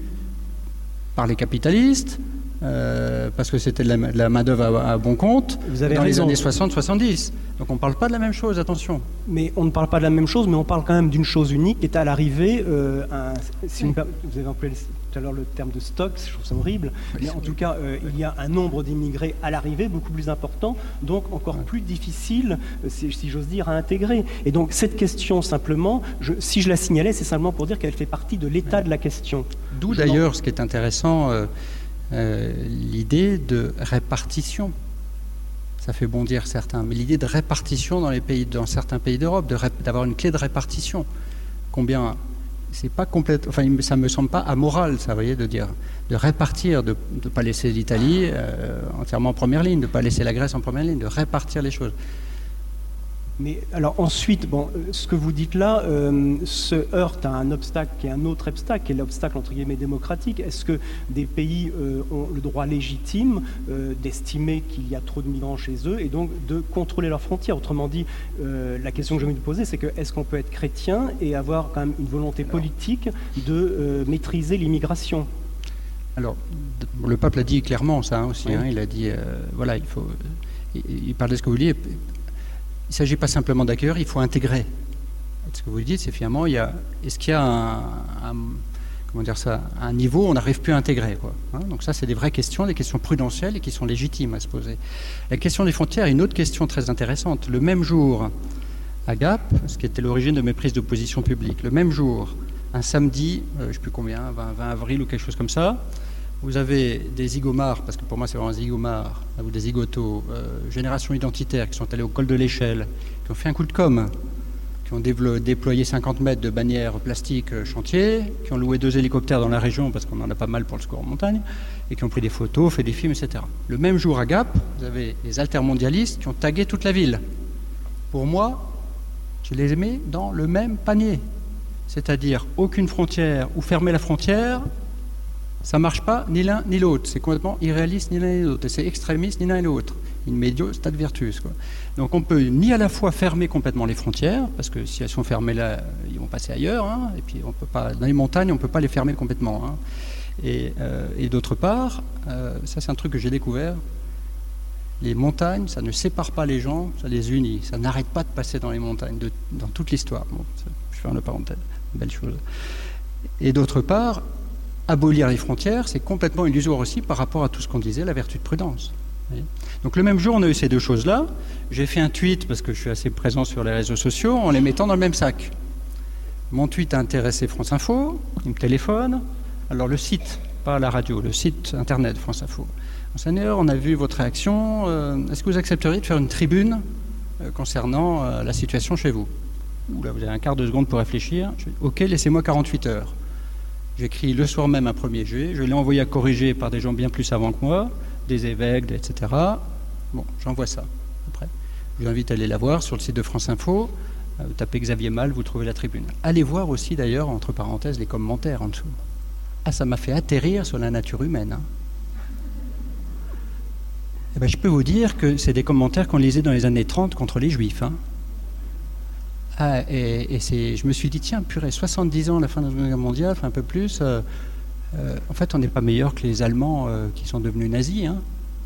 par les capitalistes, euh, parce que c'était de la, de la main-d'œuvre à, à bon compte, Vous avez dans raison. les années soixante soixante-dix. Donc on ne parle pas de la même chose, attention. Mais on ne parle pas de la même chose, mais on parle quand même d'une chose unique qui est à l'arrivée. Euh, un, si oui. Vous avez employé tout à l'heure le terme de stock, je trouve ça horrible, oui, mais en oui. tout cas, euh, il y a un nombre d'immigrés à l'arrivée beaucoup plus important, donc encore oui. plus difficile, si, si j'ose dire, à intégrer. Et donc cette question, simplement, je, si je la signalais, c'est simplement pour dire qu'elle fait partie de l'état de la question. D'où d'ailleurs, ce qui est intéressant, euh, euh, l'idée de répartition. Ça fait bondir certains, mais l'idée de répartition dans les pays, dans certains pays d'Europe, de ré, d'avoir une clé de répartition. Combien, c'est pas complète, enfin ça me semble pas amoral, ça, vous voyez, de dire, de répartir, de ne pas laisser l'Italie euh, entièrement en première ligne, de ne pas laisser la Grèce en première ligne, de répartir les choses. Mais alors ensuite, bon, ce que vous dites là euh, se heurte à un obstacle qui est un autre obstacle, qui est l'obstacle entre guillemets démocratique. Est-ce que des pays euh, ont le droit légitime euh, d'estimer qu'il y a trop de migrants chez eux et donc de contrôler leurs frontières? Autrement dit, euh, la question que je vais vous poser, c'est que est-ce qu'on peut être chrétien et avoir quand même une volonté alors, politique de euh, maîtriser l'immigration? Alors, le pape l'a dit clairement, ça hein, aussi. Oui. Hein, il a dit, euh, voilà, il faut. Il, il parlait de ce que vous vouliez. Il ne s'agit pas simplement d'accueillir, il faut intégrer. Ce que vous dites, c'est finalement, il y a, est-ce qu'il y a un, un, comment dire ça, un niveau où on n'arrive plus à intégrer, quoi, hein? Donc ça, c'est des vraies questions, des questions prudentielles et qui sont légitimes à se poser. La question des frontières est une autre question très intéressante. Le même jour, à Gap, ce qui était l'origine de mes prises de position publique, le même jour, un samedi, euh, je ne sais plus combien, vingt, vingt avril ou quelque chose comme ça, vous avez des zigomards, parce que pour moi c'est vraiment un zigomard, ou des zigotos, euh, génération identitaire, qui sont allés au col de l'échelle, qui ont fait un coup de com', qui ont dévelo- déployé cinquante mètres de bannières plastiques euh, chantier, qui ont loué deux hélicoptères dans la région, parce qu'on en a pas mal pour le secours en montagne, et qui ont pris des photos, fait des films, et cetera. Le même jour à Gap, vous avez les altermondialistes qui ont tagué toute la ville. Pour moi, je les mets dans le même panier. C'est-à-dire aucune frontière, ou fermer la frontière, ça ne marche pas ni l'un ni l'autre. C'est complètement irréaliste ni l'un ni l'autre. Et c'est extrémiste ni l'un ni l'autre. In medio stat virtus, quoi. Donc on peut ni à la fois fermer complètement les frontières, parce que si elles sont fermées là, ils vont passer ailleurs, hein, et puis on peut pas, dans les montagnes, on ne peut pas les fermer complètement. Hein. Et, euh, et d'autre part, euh, ça c'est un truc que j'ai découvert, les montagnes, ça ne sépare pas les gens, ça les unit. Ça n'arrête pas de passer dans les montagnes, de, dans toute l'histoire. Bon, je fais une parenthèse, belle chose. Et d'autre part, abolir les frontières, c'est complètement illusoire aussi par rapport à tout ce qu'on disait, la vertu de prudence. Donc le même jour, on a eu ces deux choses-là. J'ai fait un tweet, parce que je suis assez présent sur les réseaux sociaux, en les mettant dans le même sac. Mon tweet a intéressé France Info, il me téléphone. Alors le site, pas la radio, le site internet France Info. Monseigneur, on a vu votre réaction. Euh, est-ce que vous accepteriez de faire une tribune euh, concernant euh, la situation chez vous? Oula, vous avez un quart de seconde pour réfléchir. Je dis, ok, laissez-moi quarante-huit heures. J'écris le soir même un premier jet, je l'ai envoyé à corriger par des gens bien plus savants que moi, des évêques, et cetera. Bon, j'envoie ça. Après, je vous invite à aller la voir sur le site de France Info. Vous tapez Xavier Mal, vous trouvez la tribune. Allez voir aussi d'ailleurs, entre parenthèses, les commentaires en dessous. Ah, ça m'a fait atterrir sur la nature humaine. Hein. Eh ben, je peux vous dire que c'est des commentaires qu'on lisait dans les années trente contre les Juifs. Hein. Ah, et et c'est, je me suis dit, tiens, purée, soixante-dix ans à la fin de la Seconde Guerre mondiale, enfin un peu plus, euh, euh, en fait, on n'est pas meilleur que les Allemands euh, qui sont devenus nazis. Hein.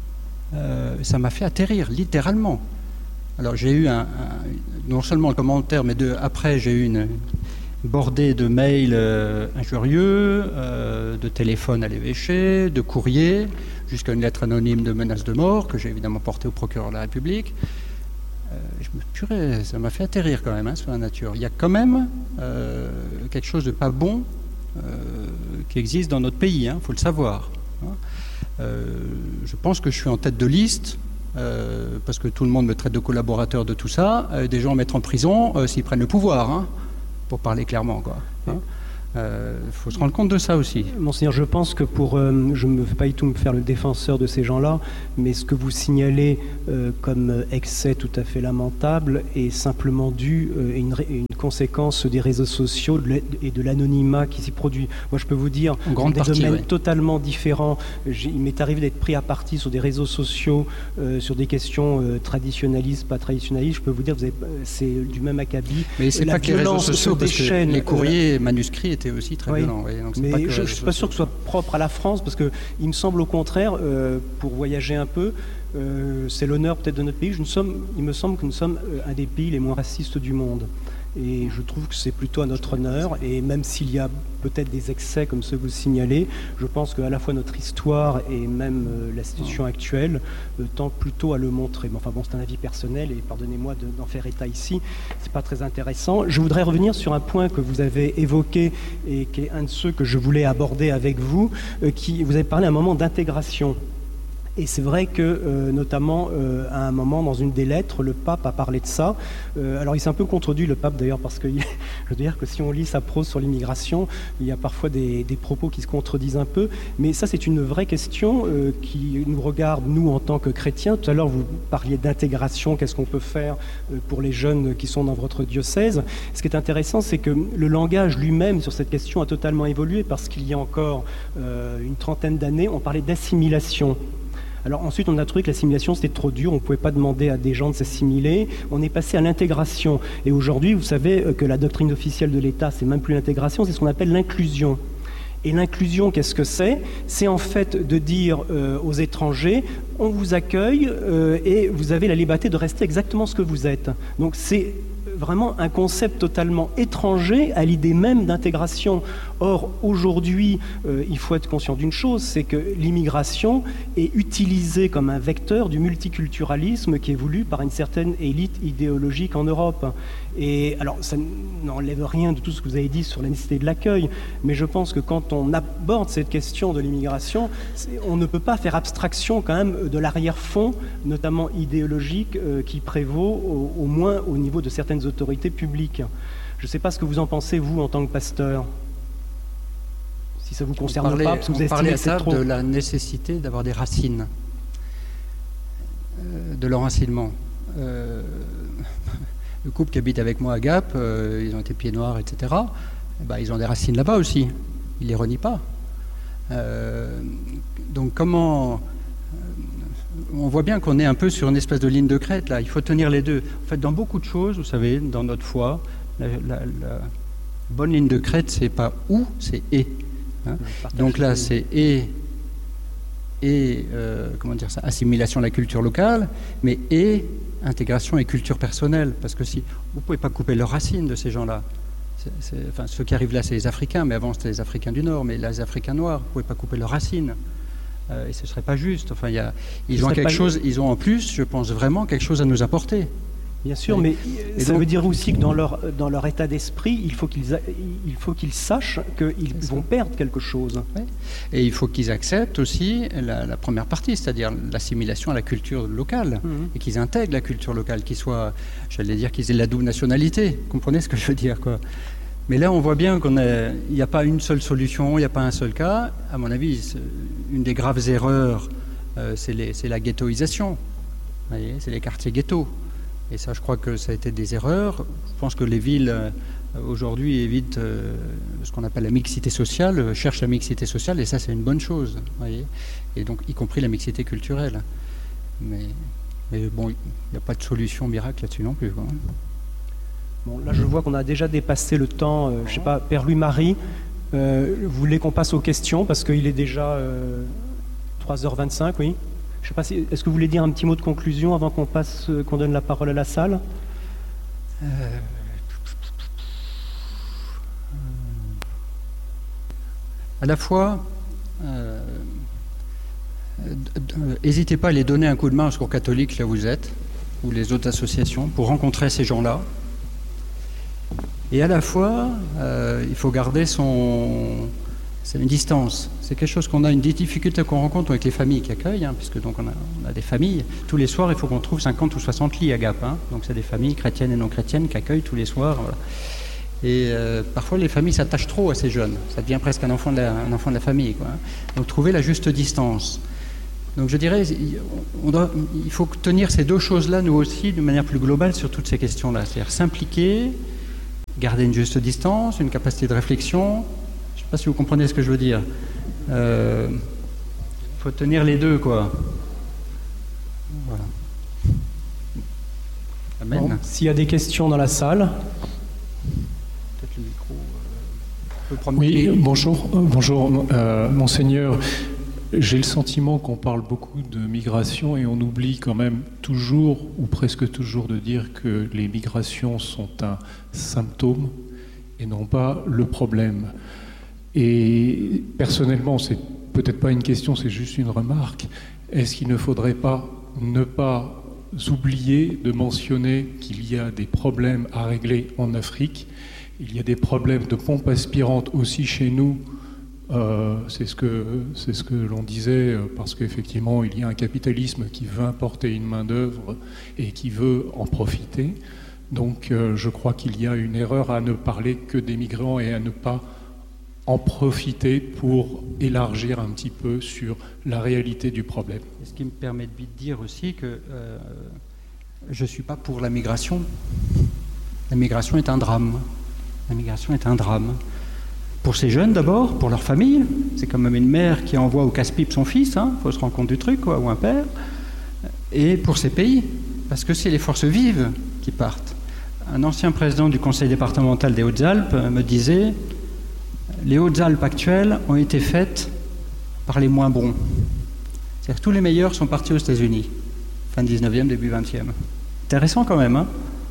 Euh, ça m'a fait atterrir, littéralement. Alors, j'ai eu un, un, non seulement le commentaire, mais de, après, j'ai eu une bordée de mails euh, injurieux, euh, de téléphones à l'évêché, de courriers, jusqu'à une lettre anonyme de menace de mort que j'ai évidemment portée au procureur de la République. Euh, je me purée, ça m'a fait atterrir quand même hein, sur la nature. Il y a quand même euh, quelque chose de pas bon euh, qui existe dans notre pays, il hein, faut le savoir. Hein. Euh, je pense que je suis en tête de liste euh, parce que tout le monde me traite de collaborateur de tout ça. Euh, des gens mettre en prison euh, s'ils prennent le pouvoir, hein, pour parler clairement, quoi. Hein. Il euh, faut se rendre compte de ça aussi. Monseigneur, je pense que pour... Euh, je ne veux pas du tout me faire le défenseur de ces gens-là, mais ce que vous signalez euh, comme excès tout à fait lamentable est simplement dû euh, à une, une conséquence des réseaux sociaux et de l'anonymat qui s'y produit. Moi, je peux vous dire, en grande des partie, domaines ouais. totalement différents. Il m'est arrivé d'être pris à partie sur des réseaux sociaux, euh, sur des questions euh, traditionnalistes, pas traditionnalistes. Je peux vous dire, vous avez, c'est du même acabit. Mais c'est pas que les réseaux sociaux, parce que chaînes, les courriers euh, manuscrits étaient aussi très oui, violents. Oui, donc mais pas que je ne suis pas sûr que ce soit propre à la France, parce qu'il me semble au contraire, euh, pour voyager un peu, euh, c'est l'honneur peut-être de notre pays. Je ne sommes, il me semble que nous sommes un des pays les moins racistes du monde. Et je trouve que c'est plutôt à notre honneur. Et même s'il y a peut-être des excès comme ceux que vous signalez, je pense qu'à la fois notre histoire et même euh, la situation actuelle euh, tend plutôt à le montrer. Mais enfin bon, c'est un avis personnel et pardonnez-moi de, d'en faire état ici. C'est pas très intéressant. Je voudrais revenir sur un point que vous avez évoqué et qui est un de ceux que je voulais aborder avec vous. Euh, qui, vous avez parlé à un moment d'intégration. Et c'est vrai que, euh, notamment, euh, à un moment, dans une des lettres, le pape a parlé de ça. Euh, alors, il s'est un peu contredit, le pape, d'ailleurs, parce que je veux dire que si on lit sa prose sur l'immigration, il y a parfois des, des propos qui se contredisent un peu. Mais ça, c'est une vraie question euh, qui nous regarde, nous, en tant que chrétiens. Tout à l'heure, vous parliez d'intégration, qu'est-ce qu'on peut faire euh, pour les jeunes qui sont dans votre diocèse. Ce qui est intéressant, c'est que le langage lui-même, sur cette question, a totalement évolué, parce qu'il y a encore euh, une trentaine d'années, on parlait d'assimilation. Alors ensuite, on a trouvé que l'assimilation, c'était trop dur, on ne pouvait pas demander à des gens de s'assimiler. On est passé à l'intégration. Et aujourd'hui, vous savez que la doctrine officielle de l'État, c'est même plus l'intégration, c'est ce qu'on appelle l'inclusion. Et l'inclusion, qu'est-ce que c'est ? C'est en fait de dire euh, aux étrangers, on vous accueille euh, et vous avez la liberté de rester exactement ce que vous êtes. Donc c'est vraiment un concept totalement étranger à l'idée même d'intégration. Or, aujourd'hui, euh, il faut être conscient d'une chose, c'est que l'immigration est utilisée comme un vecteur du multiculturalisme qui est voulu par une certaine élite idéologique en Europe. Et alors, ça n'enlève rien de tout ce que vous avez dit sur la nécessité de l'accueil, mais je pense que quand on aborde cette question de l'immigration, on ne peut pas faire abstraction quand même de l'arrière-fond, notamment idéologique, euh, qui prévaut au, au moins au niveau de certaines autorités publiques. Je ne sais pas ce que vous en pensez, vous, en tant que pasteur. Si ça vous concerne parlait, pas, parce que vous estimez estimez à que c'est table trop. de la nécessité d'avoir des racines, euh, de l'enracinement. Euh, le couple qui habite avec moi à Gap, euh, ils ont été pieds noirs, et cetera. Eh ben, ils ont des racines là-bas aussi. Ils les renient pas. Euh, donc comment... On voit bien qu'on est un peu sur une espèce de ligne de crête, là. Il faut tenir les deux. En fait, dans beaucoup de choses, vous savez, dans notre foi, la, la, la bonne ligne de crête, c'est pas où, c'est et. Hein. Donc là, c'est et, et euh, comment dire ça, assimilation à la culture locale, mais et intégration et culture personnelle. Parce que si vous ne pouvez pas couper leurs racines de ces gens-là. C'est, c'est, enfin, ceux qui arrivent là, c'est les Africains, mais avant, c'était les Africains du Nord, mais là, les Africains noirs, vous ne pouvez pas couper leurs racines. Euh, et ce ne serait pas juste. Enfin, y a, ils, ont quelque chose, ils ont en plus, je pense vraiment, quelque chose à nous apporter. Bien sûr, mais et ça donc, veut dire aussi que dans leur, dans leur état d'esprit, il faut qu'ils, il faut qu'ils sachent qu'ils vont perdre quelque chose. Oui. Et il faut qu'ils acceptent aussi la, la première partie, c'est-à-dire l'assimilation à la culture locale, mmh. et qu'ils intègrent la culture locale, qu'ils soient, j'allais dire, qu'ils aient la double nationalité. Vous comprenez ce que je veux dire, quoi. Mais là, on voit bien qu'il n'y a pas une seule solution, il n'y a pas un seul cas. À mon avis, une des graves erreurs, euh, c'est, les, c'est la ghettoisation. Vous voyez, c'est les quartiers ghettos. Et ça, je crois que ça a été des erreurs. Je pense que les villes, euh, aujourd'hui, évitent euh, ce qu'on appelle la mixité sociale, euh, cherchent la mixité sociale, et ça, c'est une bonne chose. Vous voyez, et donc, y compris la mixité culturelle. Mais, mais bon, il n'y a pas de solution miracle là-dessus non plus, quoi. Bon, là, je vois qu'on a déjà dépassé le temps. Euh, je ne sais pas, Père Louis-Marie, euh, vous voulez qu'on passe aux questions parce qu'il est déjà euh, trois heures vingt-cinq, oui. Je sais pas si, est-ce que vous voulez dire un petit mot de conclusion avant qu'on passe, euh, qu'on donne la parole à la salle? euh... À la fois, euh, n'hésitez pas à les donner un coup de main au Secours catholique, là où vous êtes, ou les autres associations, pour rencontrer ces gens-là. Et à la fois, euh, il faut garder son, c'est une distance. C'est quelque chose qu'on a, une des difficultés qu'on rencontre avec les familles qui accueillent, hein, puisque donc on a, on a des familles. Tous les soirs, il faut qu'on trouve cinquante ou soixante lits à Gap. Hein, donc c'est des familles chrétiennes et non chrétiennes qui accueillent tous les soirs. Voilà. Et euh, parfois, les familles s'attachent trop à ces jeunes. Ça devient presque un enfant de la, un enfant de la famille, quoi. Donc, trouver la juste distance. Donc, je dirais, on doit, il faut tenir ces deux choses-là, nous aussi, de manière plus globale, sur toutes ces questions-là. C'est-à-dire s'impliquer, garder une juste distance, une capacité de réflexion. Je ne sais pas si vous comprenez ce que je veux dire. Il euh, faut tenir les deux, quoi. Voilà. Amen. Bon, s'il y a des questions dans la salle... Le micro, euh, oui, bonjour, bonjour euh, Monseigneur. J'ai le sentiment qu'on parle beaucoup de migration et on oublie quand même toujours, ou presque toujours, de dire que les migrations sont un symptôme et non pas le problème. Et personnellement, c'est peut-être pas une question, c'est juste une remarque. Est-ce qu'il ne faudrait pas ne pas oublier de mentionner qu'il y a des problèmes à régler en Afrique? Il y a des problèmes de pompes aspirantes aussi chez nous, euh, c'est ce que, c'est ce que l'on disait, parce qu'effectivement, il y a un capitalisme qui veut importer une main-d'œuvre et qui veut en profiter. Donc, euh, je crois qu'il y a une erreur à ne parler que des migrants et à ne pas en profiter pour élargir un petit peu sur la réalité du problème. Et ce qui me permet de dire aussi que euh, je ne suis pas pour la migration. La migration est un drame. La migration est un drame. Pour ces jeunes d'abord, pour leur famille. C'est quand même une mère qui envoie au casse-pipe son fils, il hein, faut se rendre compte du truc, quoi, ou un père. Et pour ces pays, parce que c'est les forces vives qui partent. Un ancien président du conseil départemental des Hautes-Alpes me disait « Les Hautes-Alpes actuelles ont été faites par les moins bons. » C'est-à-dire que tous les meilleurs sont partis aux États-Unis, fin dix-neuvième, début vingtième. Intéressant quand même, hein.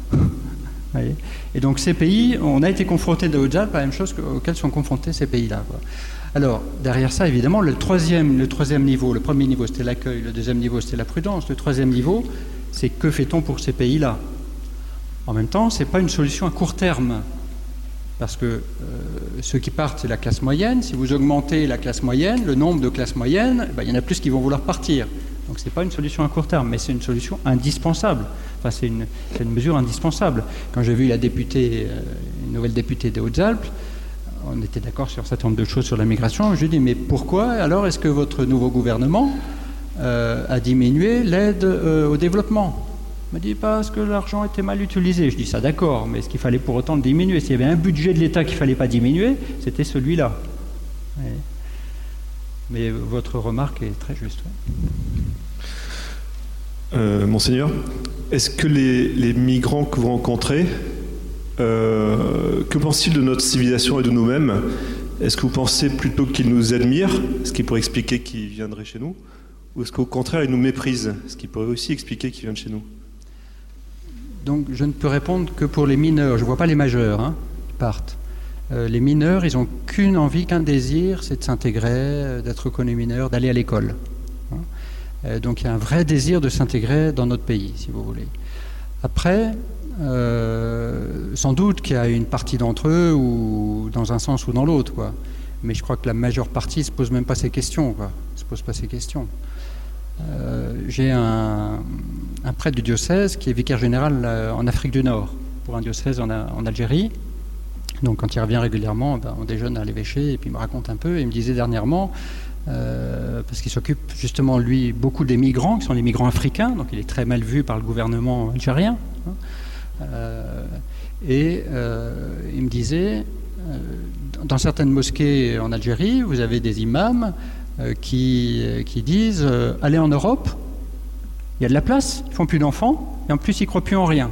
Et donc ces pays, on a été confrontés de Hautes-Alpes à la même chose auxquelles sont confrontés ces pays-là, quoi. Alors, derrière ça, évidemment, le troisième, le troisième niveau, le premier niveau, c'était l'accueil, le deuxième niveau, c'était la prudence, le troisième niveau, c'est que fait-on pour ces pays-là? En même temps, ce n'est pas une solution à court terme, parce que euh, ceux qui partent, c'est la classe moyenne. Si vous augmentez la classe moyenne, le nombre de classes moyennes, ben, il y en a plus qui vont vouloir partir. Donc ce n'est pas une solution à court terme, mais c'est une solution indispensable. Enfin, c'est une, c'est une mesure indispensable. Quand j'ai vu la députée, euh, une nouvelle députée des Hautes-Alpes, on était d'accord sur un certain nombre de choses sur la migration. Je lui ai dit, mais pourquoi alors est-ce que votre nouveau gouvernement euh, a diminué l'aide euh, au développement? Il m'a dit, parce que l'argent était mal utilisé. Je dis ça d'accord, mais est-ce qu'il fallait pour autant le diminuer? S'il y avait un budget de l'État qu'il ne fallait pas diminuer, c'était celui-là. Ouais. Mais votre remarque est très juste. Ouais. Euh, Monseigneur, est-ce que les, les migrants que vous rencontrez, euh, que pensent-ils de notre civilisation et de nous-mêmes? Est-ce que vous pensez plutôt qu'ils nous admirent, ce qui pourrait expliquer qu'ils viendraient chez nous, ou est-ce qu'au contraire ils nous méprisent, ce qui pourrait aussi expliquer qu'ils viennent chez nous? Donc je ne peux répondre que pour les mineurs, je ne vois pas les majeurs hein, qui partent. Euh, les mineurs, ils n'ont qu'une envie, qu'un désir, c'est de s'intégrer, d'être reconnus mineurs, d'aller à l'école. Hein. Euh, donc il y a un vrai désir de s'intégrer dans notre pays, si vous voulez. Après, euh, sans doute qu'il y a une partie d'entre eux, ou dans un sens ou dans l'autre, quoi. Mais je crois que la majeure partie ne se pose même pas ces questions, quoi. Ne se pose pas ces questions. Euh, j'ai un, un prêtre du diocèse qui est vicaire général en Afrique du Nord, pour un diocèse en, en Algérie. Donc quand il revient régulièrement, ben, on déjeune à l'évêché et puis il me raconte un peu. Et il me disait dernièrement, euh, parce qu'il s'occupe justement lui beaucoup des migrants, qui sont les migrants africains, donc il est très mal vu par le gouvernement algérien. Hein, euh, et euh, il me disait, euh, dans certaines mosquées en Algérie, vous avez des imams euh, qui, qui disent euh, allez en Europe, Il y a de la place, ils ne font plus d'enfants, et en plus ils ne croient plus en rien.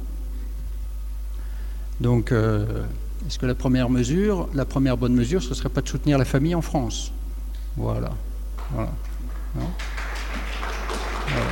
Donc, euh, est-ce que la première mesure, la première bonne mesure, ce ne serait pas de soutenir la famille en France? Voilà. Voilà. Non voilà.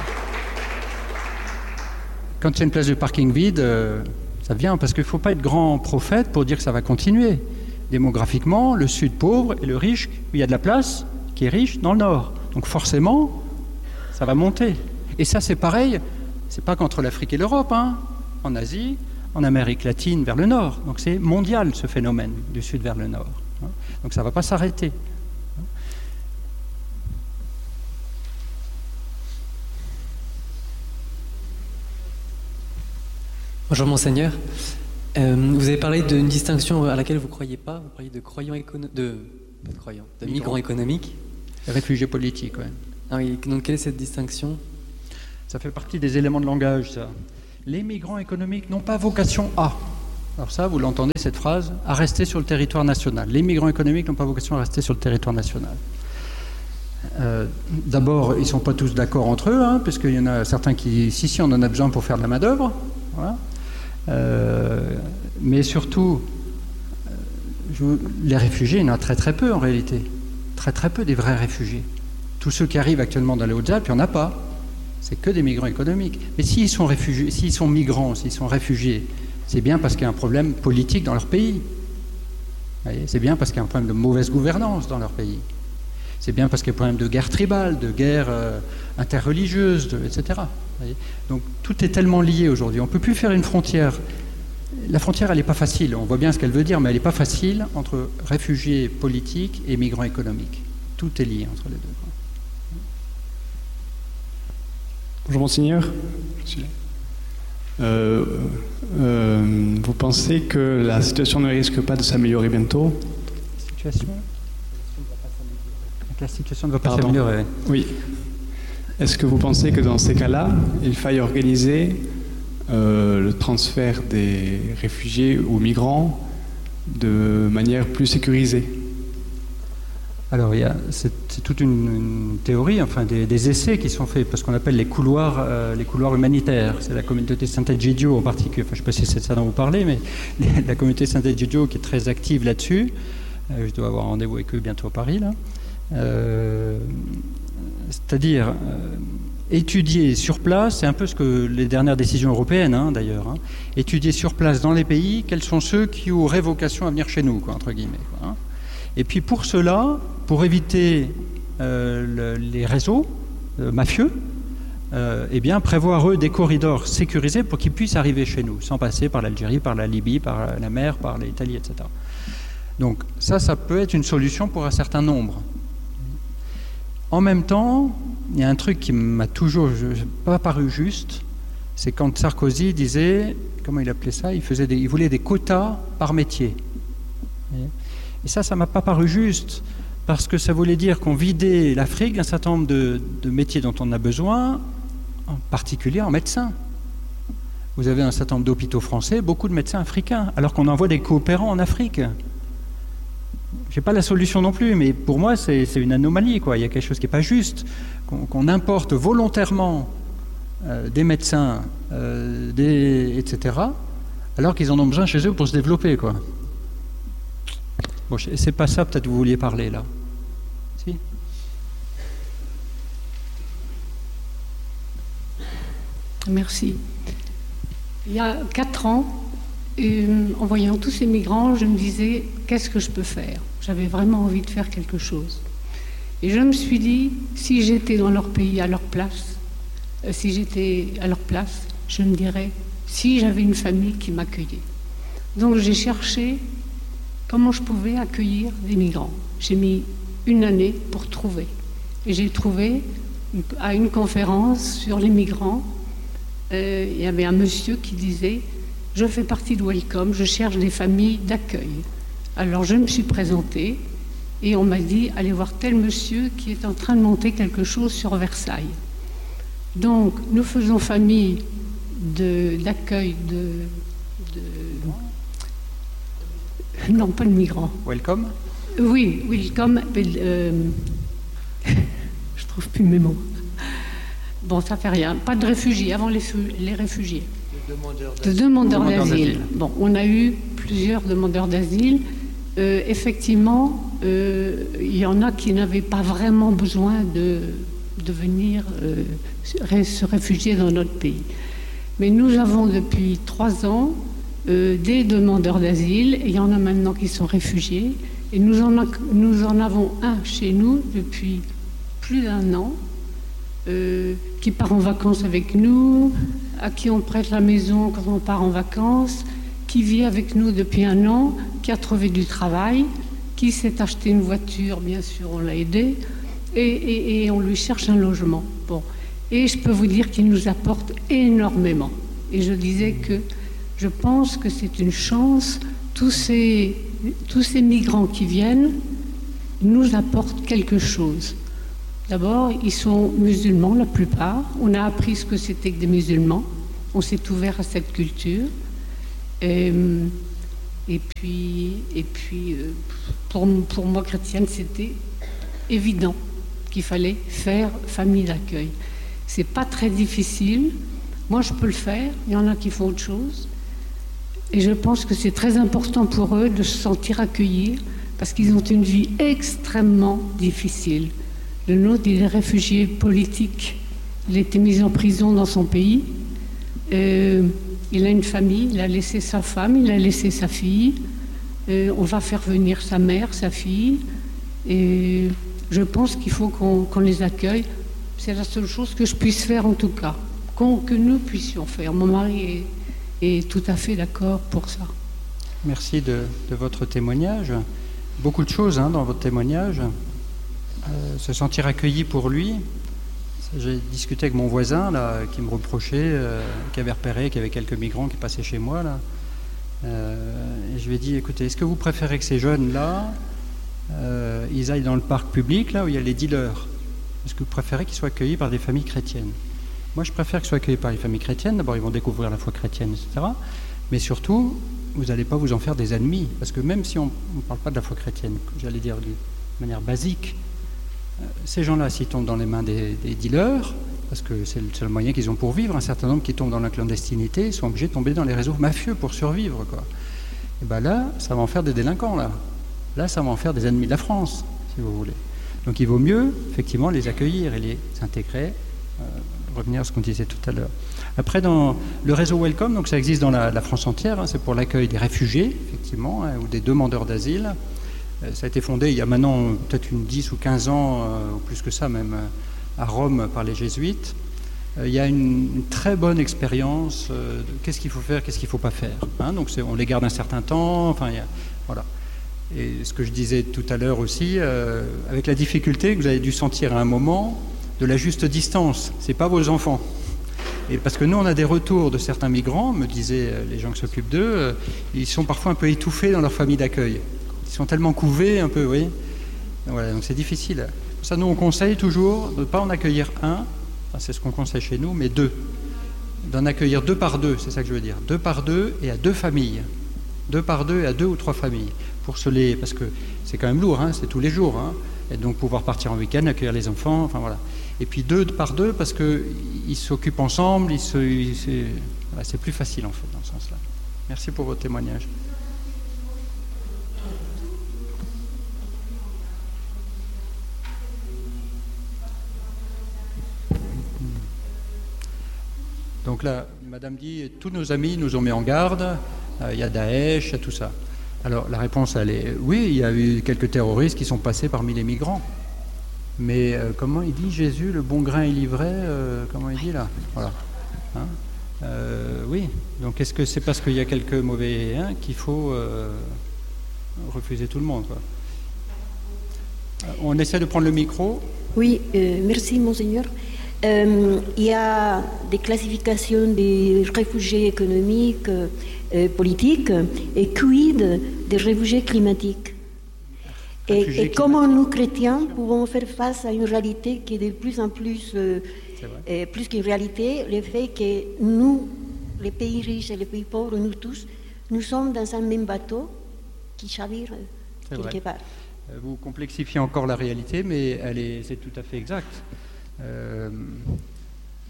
Quand il y a une place de parking vide, euh, ça vient, parce qu'il ne faut pas être grand prophète pour dire que ça va continuer. Démographiquement, le sud pauvre et le riche, il y a de la place, qui est riche, dans le nord. Donc forcément, ça va monter. Et ça, c'est pareil, c'est pas qu'entre l'Afrique et l'Europe, hein. En Asie, en Amérique latine, vers le nord. Donc c'est mondial, ce phénomène, du sud vers le nord. Donc ça ne va pas s'arrêter. Bonjour Monseigneur. Euh, vous avez parlé d'une distinction à laquelle vous ne croyez pas. Vous parliez de croyants économiques, de, pas de croyants, de migrants, migrants économiques. Réfugiés politiques, oui. Ah oui. Donc quelle est cette distinction? Ça fait partie des éléments de langage, ça. Les migrants économiques n'ont pas vocation à. Alors ça, vous l'entendez, cette phrase, à rester sur le territoire national. Les migrants économiques n'ont pas vocation à rester sur le territoire national. Euh, D'abord, ils ne sont pas tous d'accord entre eux, hein, puisqu'il y en a certains qui, si, si, on en a besoin pour faire de la main-d'œuvre. Voilà. Euh, mais surtout, je, les réfugiés, il y en a très très peu en réalité. Très très peu des vrais réfugiés. Tous ceux qui arrivent actuellement dans les Hautes-Alpes, il n'y en a pas. C'est que des migrants économiques. Mais s'ils sont réfugiés, s'ils sont migrants, s'ils sont réfugiés, c'est bien parce qu'il y a un problème politique dans leur pays. C'est bien parce qu'il y a un problème de mauvaise gouvernance dans leur pays. C'est bien parce qu'il y a un problème de guerre tribale, de guerre euh, interreligieuse, de, et cetera. Donc tout est tellement lié aujourd'hui. On ne peut plus faire une frontière. La frontière, elle n'est pas facile. On voit bien ce qu'elle veut dire, mais elle n'est pas facile entre réfugiés politiques et migrants économiques. Tout est lié entre les deux. Bonjour Monseigneur. Je suis là. Euh, euh, vous pensez que la situation ne risque pas de s'améliorer bientôt? La situation La situation ne va pas s'améliorer. Oui. Est-ce que vous pensez que dans ces cas-là, il faille organiser euh, le transfert des réfugiés ou migrants de manière plus sécurisée? Alors, il y a, c'est, c'est toute une, une théorie, enfin des, des essais qui sont faits, parce qu'on appelle les couloirs, euh, les couloirs humanitaires. C'est la communauté de Sant'Egidio en particulier, enfin, je ne sais pas si c'est de ça dont vous parlez, mais la communauté de Sant'Egidio qui est très active là-dessus. Euh, je dois avoir rendez-vous avec eux bientôt à Paris, là. Euh, c'est-à-dire euh, étudier sur place, c'est un peu ce que les dernières décisions européennes, hein, d'ailleurs, hein, étudier sur place dans les pays quels sont ceux qui auraient vocation à venir chez nous, quoi, entre guillemets, quoi, hein. Et puis pour cela, pour éviter euh, le, les réseaux euh, mafieux, euh, eh bien prévoir eux des corridors sécurisés pour qu'ils puissent arriver chez nous, sans passer par l'Algérie, par la Libye, par la mer, par l'Italie, et cetera. Donc ça, ça peut être une solution pour un certain nombre. En même temps, il y a un truc qui m'a toujours pas paru juste, c'est quand Sarkozy disait, comment il appelait ça, il, faisait des, il voulait des quotas par métier. Et ça, ça ne m'a pas paru juste, parce que ça voulait dire qu'on vidait l'Afrique d'un certain nombre de, de métiers dont on a besoin, en particulier en médecins. Vous avez un certain nombre d'hôpitaux français, beaucoup de médecins africains, alors qu'on envoie des coopérants en Afrique. Je n'ai pas la solution non plus, mais pour moi, c'est, c'est une anomalie, quoi. Il y a quelque chose qui n'est pas juste, qu'on, qu'on importe volontairement euh, des médecins, euh, des, et cetera, alors qu'ils en ont besoin chez eux pour se développer, quoi. Bon, c'est pas ça, peut-être, que vous vouliez parler, là. Si ? Merci. Il y a quatre ans, euh, en voyant tous ces migrants, je me disais, qu'est-ce que je peux faire ? J'avais vraiment envie de faire quelque chose. Et je me suis dit, si j'étais dans leur pays, à leur place, euh, si j'étais à leur place, je me dirais, si j'avais une famille qui m'accueillait. Donc j'ai cherché comment je pouvais accueillir des migrants. J'ai mis une année pour trouver. Et j'ai trouvé, à une conférence sur les migrants, euh, il y avait un monsieur qui disait « Je fais partie de Welcome, je cherche des familles d'accueil. » Alors je me suis présentée et on m'a dit « Allez voir tel monsieur qui est en train de monter quelque chose sur Versailles. » Donc nous faisons famille de, d'accueil de... de Non, pas le migrant. Welcome ? Oui, welcome. Euh, je trouve plus mes mots. bon, ça fait rien. Pas de réfugiés, avant les, les réfugiés. De demandeurs De demandeurs Demandeurs d'asile. d'asile. Bon, on a eu plusieurs demandeurs d'asile. Euh, effectivement, euh, il y en a qui n'avaient pas vraiment besoin de, de venir euh, se réfugier dans notre pays. Mais nous avons depuis trois ans euh, des demandeurs d'asile, et il y en a maintenant qui sont réfugiés. Et nous en, a, nous en avons un chez nous depuis plus d'un an, euh, qui part en vacances avec nous, à qui on prête la maison quand on part en vacances, qui vit avec nous depuis un an, qui a trouvé du travail, qui s'est acheté une voiture, bien sûr, on l'a aidé, et, et, et on lui cherche un logement. Bon. Et je peux vous dire qu'il nous apporte énormément. Et je disais que je pense que c'est une chance, tous ces, tous ces migrants qui viennent nous apportent quelque chose. D'abord, ils sont musulmans, la plupart. On a appris ce que c'était que des musulmans. On s'est ouvert à cette culture. Et, et puis, et puis pour, pour moi, chrétienne, c'était évident qu'il fallait faire famille d'accueil. C'est pas très difficile. Moi, je peux le faire. Il y en a qui font autre chose. Et je pense que c'est très important pour eux de se sentir accueillis parce qu'ils ont une vie extrêmement difficile. Le nôtre, il est réfugié politique. Il a été mis en prison dans son pays. Euh, il a une famille. Il a laissé sa femme. Il a laissé sa fille. Euh, on va faire venir sa mère, sa fille. Et je pense qu'il faut qu'on, qu'on les accueille. C'est la seule chose que je puisse faire en tout cas. Qu'on, que nous puissions faire. Mon mari est, est tout à fait d'accord pour ça. Merci de, de votre témoignage. Beaucoup de choses hein, dans votre témoignage. Euh, se sentir accueilli pour lui. J'ai discuté avec mon voisin là, qui me reprochait, euh, qui avait repéré qu'il y avait quelques migrants qui passaient chez moi. Là. Euh, et je lui ai dit, écoutez, est-ce que vous préférez que ces jeunes-là, euh, ils aillent dans le parc public, là où il y a les dealers? Est-ce que vous préférez qu'ils soient accueillis par des familles chrétiennes? Moi, je préfère qu'ils soient accueillis par les familles chrétiennes. D'abord, ils vont découvrir la foi chrétienne, et cetera. Mais surtout, vous n'allez pas vous en faire des ennemis. Parce que même si on ne parle pas de la foi chrétienne, j'allais dire de manière basique, ces gens-là, s'ils tombent dans les mains des, des dealers, parce que c'est le seul moyen qu'ils ont pour vivre, un certain nombre qui tombent dans la clandestinité sont obligés de tomber dans les réseaux mafieux pour survivre, quoi. Et bien là, ça va en faire des délinquants, là. Là, ça va en faire des ennemis de la France, si vous voulez. Donc il vaut mieux, effectivement, les accueillir et les intégrer, euh, revenir à ce qu'on disait tout à l'heure. Après, dans le réseau Welcome, donc ça existe dans la, la France entière, hein, c'est pour l'accueil des réfugiés, effectivement, hein, ou des demandeurs d'asile. Ça a été fondé il y a maintenant peut-être une dix ou quinze ans, euh, ou plus que ça même, euh, à Rome par les jésuites. Euh, il y a une, une très bonne expérience euh, de qu'est-ce qu'il faut faire, qu'est-ce qu'il ne faut pas faire. Hein, donc c'est, on les garde un certain temps, enfin, il y a, voilà. Et ce que je disais tout à l'heure aussi, euh, avec la difficulté que vous avez dû sentir à un moment, de la juste distance, ce n'est pas vos enfants. Et parce que nous, on a des retours de certains migrants, me disaient les gens qui s'occupent d'eux, euh, ils sont parfois un peu étouffés dans leur famille d'accueil. Ils sont tellement couvés un peu, vous voyez. Donc, voilà, donc c'est difficile. Pour ça, nous, on conseille toujours de ne pas en accueillir un, enfin, c'est ce qu'on conseille chez nous, mais deux. D'en accueillir deux par deux, c'est ça que je veux dire. Deux par deux et à deux familles. Deux par deux et à deux ou trois familles. Pour se les... Parce que c'est quand même lourd, hein, c'est tous les jours. Hein, et donc pouvoir partir en week-end, accueillir les enfants, enfin voilà. Et puis deux par deux parce qu'ils s'occupent ensemble, ils se... ils se... Voilà, c'est plus facile en fait dans ce sens-là. Merci pour votre témoignage. Donc là, Madame dit, tous nos amis nous ont mis en garde, euh, il y a Daesh, il y a tout ça. Alors la réponse, elle est, oui, il y a eu quelques terroristes qui sont passés parmi les migrants. Mais euh, comment il dit Jésus, le bon grain est livré, euh, comment il dit là? Voilà. Hein euh, oui, donc est-ce que c'est parce qu'il y a quelques mauvais hein, qu'il faut euh, refuser tout le monde, quoi? On essaie de prendre le micro. Oui, euh, merci Monseigneur. Euh, il y a des classifications des réfugiés économiques, euh, politiques, et quid des réfugiés climatiques. Et, et comment nous, chrétiens, pouvons faire face à une réalité qui est de plus en plus, euh, euh, plus qu'une réalité, le fait que nous, les pays riches et les pays pauvres, nous tous, nous sommes dans un même bateau qui chavire c'est quelque vrai. part. Vous complexifiez encore la réalité, mais elle est, c'est tout à fait exact. Euh,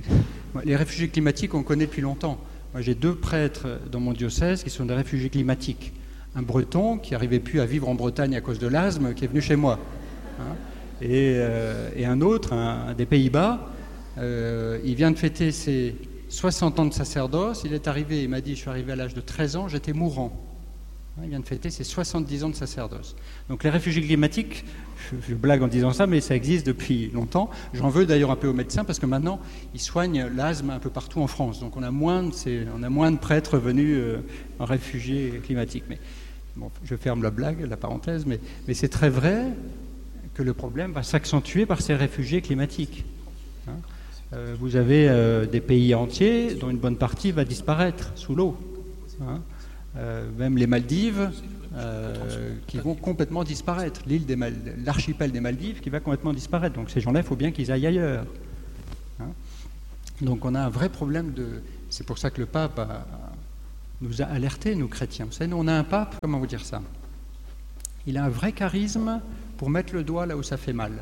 Les réfugiés climatiques, on connaît depuis longtemps. Moi, j'ai deux prêtres dans mon diocèse qui sont des réfugiés climatiques. Un breton qui n'arrivait plus à vivre en Bretagne à cause de l'asthme, qui est venu chez moi. Hein, et, euh, et un autre, un, un des Pays-Bas, euh, il vient de fêter ses soixante ans de sacerdoce. Il est arrivé, il m'a dit, je suis arrivé à l'âge de treize ans, j'étais mourant. Il vient de fêter ses soixante-dix ans de sacerdoce. Donc les réfugiés climatiques, je, je blague en disant ça, mais ça existe depuis longtemps. J'en veux d'ailleurs un peu aux médecins parce que maintenant, ils soignent l'asthme un peu partout en France. Donc on a moins de, ces, on a moins de prêtres venus euh, en réfugiés climatiques. Mais bon, je ferme la blague, la parenthèse, mais, mais c'est très vrai que le problème va s'accentuer par ces réfugiés climatiques. Hein, euh, vous avez euh, des pays entiers dont une bonne partie va disparaître sous l'eau. Hein. Euh, même les Maldives euh, qui vont complètement disparaître, l'île des Mal... l'archipel des Maldives qui va complètement disparaître. Donc ces gens-là, il faut bien qu'ils aillent ailleurs. Hein, donc on a un vrai problème de... C'est pour ça que le pape a... nous a alertés, nous chrétiens. Vous savez, nous on a un pape, comment vous dire ça? Il a un vrai charisme pour mettre le doigt là où ça fait mal.